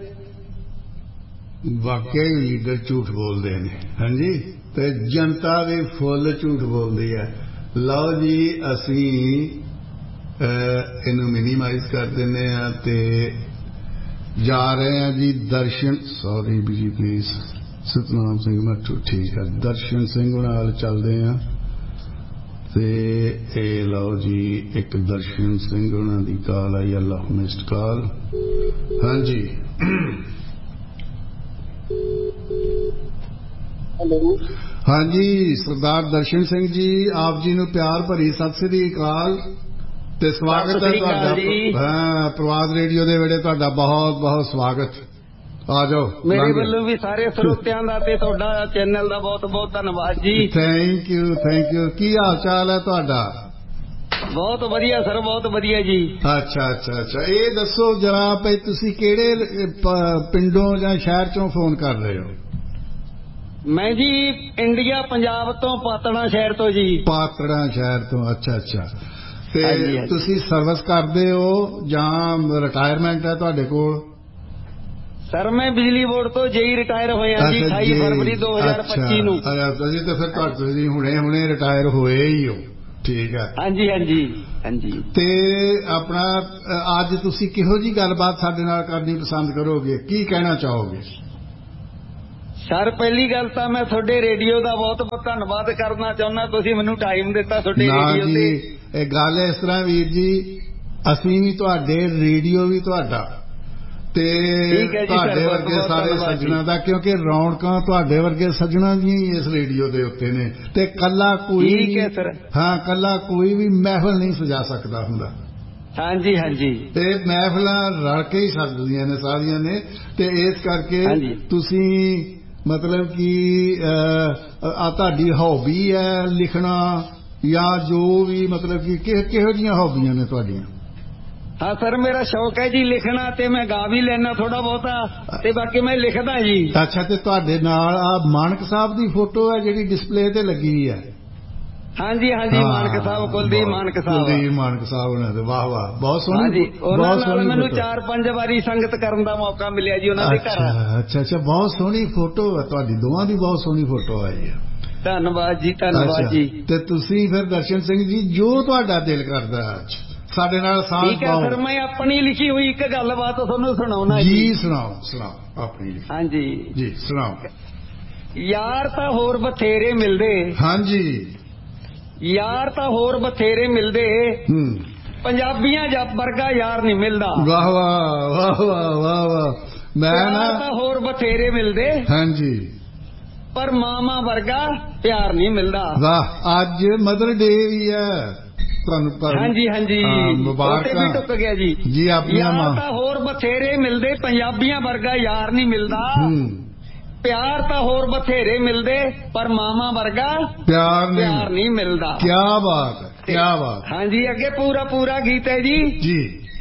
Speaker 1: ਵਾਕਿਆ ਹੀ ਲੀਡਰ ਝੂਠ ਬੋਲਦੇ ਨੇ, ਹਾਂਜੀ, ਤੇ ਜਨਤਾ ਵੀ ਫੁੱਲ ਝੂਠ ਬੋਲਦੀ ਹੈ। ਲਓ ਜੀ, ਅਸੀਂ ਇਹਨੂੰ ਮਿਨੀਮਾਈਜ਼ ਕਰ ਦਿੰਦੇ ਹਾਂ ਤੇ ਜਾ ਰਹੇ ਹਾਂ ਜੀ ਦਰਸ਼ਨ, ਸੌਰੀ ਜੀ ਪਲੀਜ਼, ਸਤਨਾਮ ਸਿੰਘ ਮੱਠੂ, ਠੀਕ ਹੈ, ਦਰਸ਼ਨ ਸਿੰਘ ਨਾਲ ਚੱਲਦੇ ਹਾਂ। ਤੇ ਇਹ ਲਓ ਜੀ, ਇੱਕ ਦਰਸ਼ਨ ਸਿੰਘ ਉਹਨਾਂ ਦੀ ਕਾਲ ਆਈ, ਅੱਲਾਹ ਮਿਸਡ ਕਾਲ, ਹਾਂਜੀ।
Speaker 5: ਹੈਲੋ।
Speaker 1: ਹਾਂਜੀ ਸਰਦਾਰ ਦਰਸ਼ਨ ਸਿੰਘ ਜੀ, ਆਪ ਜੀ ਨੂੰ ਪਿਆਰ ਭਰੀ ਸਤਿ ਸ੍ਰੀ ਅਕਾਲ ਤੇ ਸਵਾਗਤ ਹੈ ਤੁਹਾਡਾ। ਹਾਂ, ਪ੍ਰਵਾਦ ਰੇਡੀਓ ਦੇ ਵੇਲੇ ਤੁਹਾਡਾ ਬਹੁਤ ਬਹੁਤ ਸਵਾਗਤ। ਆ ਜਾਓ।
Speaker 5: ਮੇਰੇ ਵੱਲੋਂ ਵੀ ਸਾਰੇ ਸਰੋਤਿਆਂ ਦਾ ਤੇ ਤੁਹਾਡਾ ਚੈਨਲ ਦਾ ਬਹੁਤ ਬਹੁਤ ਧੰਨਵਾਦ ਜੀ।
Speaker 1: Thank you thank you. ਕੀ ਹਾਲ ਚਾਲ ਹੈ ਤੁਹਾਡਾ?
Speaker 5: ਬਹੁਤ ਵਧੀਆ ਸਰ, ਬਹੁਤ ਵਧੀਆ ਜੀ।
Speaker 1: ਅੱਛਾ ਅੱਛਾ ਅੱਛਾ। ਇਹ ਦੱਸੋ ਜਰਾ ਭਈ ਤੁਸੀਂ ਕਿਹੜੇ ਪਿੰਡੋਂ ਜਾਂ ਸ਼ਹਿਰ ਚੋਂ ਫੋਨ ਕਰ ਰਹੇ ਹੋ?
Speaker 5: ਮੈਂ ਜੀ ਇੰਡੀਆ ਪੰਜਾਬ ਤੋਂ ਪਾਤੜਾ ਸ਼ਹਿਰ ਤੋਂ ਜੀ।
Speaker 1: ਪਾਤੜਾ ਸ਼ਹਿਰ ਤੋਂ। ਅੱਛਾ ਅੱਛਾ। ਤੇ ਤੁਸੀਂ ਸਰਵਿਸ ਕਰਦੇ ਹੋ ਜਾਂ ਰਿਟਾਇਰਮੈਂਟ ਹੈ ਤੁਹਾਡੇ ਕੋਲ?
Speaker 5: ਸਰ ਮੈਂ ਬਿਜਲੀ ਬੋਰਡ ਤੋਂ ਜੇਈ ਰਿਟਾਇਰ ਹੋਇਆ ਜੀ 28 ਫਰਵਰੀ 2025 ਨੂੰ।
Speaker 1: ਤੁਸੀਂ ਤਾਂ ਫਿਰ ਤੁਸੀਂ ਹੁਣੇ ਰਿਟਾਇਰ ਹੋਏ ਹੀ ਹੋ। ਠੀਕ ਹੈ।
Speaker 5: ਹਾਂਜੀ ਹਾਂਜੀ ਹਾਂਜੀ।
Speaker 1: ਤੇ ਆਪਣਾ ਅੱਜ ਤੁਸੀਂ ਕਿਹੋ ਜੀ ਗੱਲਬਾਤ ਸਾਡੇ ਨਾਲ ਕਰਨੀ ਪਸੰਦ ਕਰੋਗੇ? ਕੀ ਕਹਿਣਾ ਚਾਹੋਗੇ?
Speaker 5: ਸਰ ਪਹਿਲੀ ਗੱਲ ਤਾਂ ਮੈਂ ਤੁਹਾਡੇ ਰੇਡੀਓ ਦਾ ਬਹੁਤ ਬਹੁਤ ਧੰਨਵਾਦ ਕਰਨਾ ਚਾਹੁੰਦਾ, ਤੁਸੀਂ ਮੈਨੂੰ ਟਾਈਮ ਦਿੱਤਾ ਤੁਹਾਡੇ ਰੇਡੀਓ ਤੇ।
Speaker 1: ਇਹ ਗੱਲ ਇਸ ਤਰ੍ਹਾਂ ਵੀਰ ਜੀ, ਅਸੀਂ ਵੀ ਤੁਹਾਡੇ, ਰੇਡੀਓ ਵੀ ਤੁਹਾਡਾ ਤੇ ਤੁਹਾਡੇ ਵਰਗੇ ਸਾਰੇ ਸੱਜਣਾ ਦਾ, ਕਿਉਂਕਿ ਰੌਣਕਾਂ ਤੁਹਾਡੇ ਵਰਗੇ ਸੱਜਣਾ ਦੀਆਂ ਇਸ ਰੇਡੀਓ ਦੇ ਉੱਤੇ ਨੇ। ਤੇ ਕੱਲਾ ਕੋਈ, ਹਾਂ ਕੱਲਾ ਕੋਈ ਵੀ ਮਹਿਫਲ ਨਹੀਂ ਸਜਾ ਸਕਦਾ ਹੁੰਦਾ।
Speaker 5: ਹਾਂਜੀ ਹਾਂਜੀ।
Speaker 1: ਤੇ ਮਹਿਫਲਾਂ ਰਲ ਕੇ ਹੀ ਸਜਦੀਆਂ ਨੇ ਸਾਰੀਆਂ ਨੇ। ਤੇ ਇਸ ਕਰਕੇ ਤੁਸੀਂ ਮਤਲਬ ਕਿ ਤੁਹਾਡੀ ਹੌਬੀ ਹੈ ਲਿਖਣਾ ਜਾਂ ਜੋ ਵੀ, ਮਤਲਬ ਕਿ ਕਿਹੋ ਜਿਹੀਆਂ ਹੌਬੀਆਂ ਨੇ ਤੁਹਾਡੀਆਂ?
Speaker 5: ਹਾਂ ਸਰ ਮੇਰਾ ਸ਼ੌਕ ਹੈ ਜੀ ਲਿਖਣਾ, ਤੇ ਮੈਂ ਗਾ ਵੀ ਲੈਣਾ ਥੋੜਾ ਬਹੁਤਾ, ਤੇ ਬਾਕੀ ਮੈਂ ਲਿਖਦਾ ਜੀ।
Speaker 1: ਅੱਛਾ। ਤੇ ਤੁਹਾਡੇ ਨਾਲ ਆ ਮਾਨਕ ਸਾਹਿਬ ਦੀ ਫੋਟੋ ਹੈ ਜਿਹੜੀ ਡਿਸਪਲੇ ਤੇ ਲੱਗੀ ਹੈ?
Speaker 5: ਹਾਂਜੀ ਹਾਂਜੀ ਮਾਨਕ ਸਾਹਿਬ, ਕੁਲਦੀਪ ਮਾਨਕ ਸਾਹਿਬ।
Speaker 1: ਕੁਲਦੀਪ ਮਾਨਕ ਸਾਹਿਬ ਉਹਨਾਂ ਦੇ। ਵਾਹ ਵਾਹ, ਬਹੁਤ ਸੋਹਣੀ।
Speaker 5: ਉਹਨਾਂ ਨਾਲ ਮੈਨੂੰ 4-5 ਵਾਰੀ ਸੰਗਤ ਕਰਨ ਦਾ ਮੌਕਾ ਮਿਲਿਆ ਜੀ ਉਹਨਾਂ ਦੇ ਘਰ।
Speaker 1: ਅੱਛਾ ਅੱਛਾ। ਬਹੁਤ ਸੋਹਣੀ ਫੋਟੋ ਹੈ ਤੁਹਾਡੀ, ਦੋਵਾਂ ਦੀ ਬਹੁਤ ਸੋਹਣੀ ਫੋਟੋ ਆਈ ਹੈ।
Speaker 5: ਧੰਨਵਾਦ ਜੀ ਧੰਨਵਾਦ ਜੀ।
Speaker 1: ਤੇ ਤੁਸੀਂ ਫਿਰ ਦਰਸ਼ਨ ਸਿੰਘ ਜੀ ਜੋ ਤੁਹਾਡਾ ਦਿਲ ਕਰਦਾ ਅੱਜ ਸਾਡੇ ਨਾਲ ਸਾਂਝ ਪਾਓ।
Speaker 5: ਠੀਕ ਹੈ ਸਰ, ਮੈਂ ਆਪਣੀ ਲਿਖੀ ਹੋਈ ਇੱਕ ਗੱਲਬਾਤ ਤੁਹਾਨੂੰ ਸੁਣਾਉਣਾ
Speaker 1: ਜੀ। ਸੁਣਾਓ ਸੁਣਾਓ ਆਪਣੀ ਲਿਖੀ।
Speaker 5: ਹਾਂਜੀ
Speaker 1: ਜੀ ਸੁਣਾਓ।
Speaker 5: ਯਾਰ ਤਾਂ ਹੋਰ ਬਥੇਰੇ ਮਿਲਦੇ। ਹਾਂਜੀ। ਯਾਰ ਤਾਂ ਹੋਰ ਬਥੇਰੇ ਮਿਲਦੇ, ਪੰਜਾਬੀਆਂ ਜੱਬ ਵਰਗਾ ਯਾਰ ਨਹੀਂ ਮਿਲਦਾ। ਵਾਹ ਵਾਹ ਵਾਹ ਵਾਹ ਵਾਹ ਵਾਹ। ਮੈਂ ਨਾ ਤਾਂ ਹੋਰ ਬਥੇਰੇ ਮਿਲਦੇ। ਹਾਂਜੀ। ਪਰ ਮਾਮਾ ਵਰਗਾ ਪਿਆਰ ਨਹੀਂ ਮਿਲਦਾ। ਵਾਹ। ਅੱਜ ਮਦਰ ਡੇ ਵੀ ਹੈ ਤੁਹਾਨੂੰ। ਹਾਂਜੀ ਹਾਂਜੀ। ਮੁਬਾਰਕਾਂ। ਵੀ ਟੁੱਕ ਗਿਆ ਜੀ। ਜੀ ਆਪਣੀਆਂ ਮਾਂ ਤਾਂ ਹੋਰ ਬਥੇਰੇ ਮਿਲਦੇ, ਪੰਜਾਬੀਆਂ ਵਰਗਾ ਯਾਰ ਨਹੀਂ ਮਿਲਦਾ। ਪਿਆਰ ਤਾਂ ਹੋਰ ਬਥੇਰੇ ਮਿਲਦੇ, ਪਰ ਮਾਮਾ ਵਰਗਾ ਪਿਆਰ ਨਹੀਂ ਮਿਲਦਾ। ਕੀ ਬਾਤ ਹੈ, ਕੀ ਬਾਤ। ਹਾਂਜੀ ਅੱਗੇ ਪੂਰਾ ਪੂਰਾ ਗੀਤ ਹੈ ਜੀ। ਜੀ।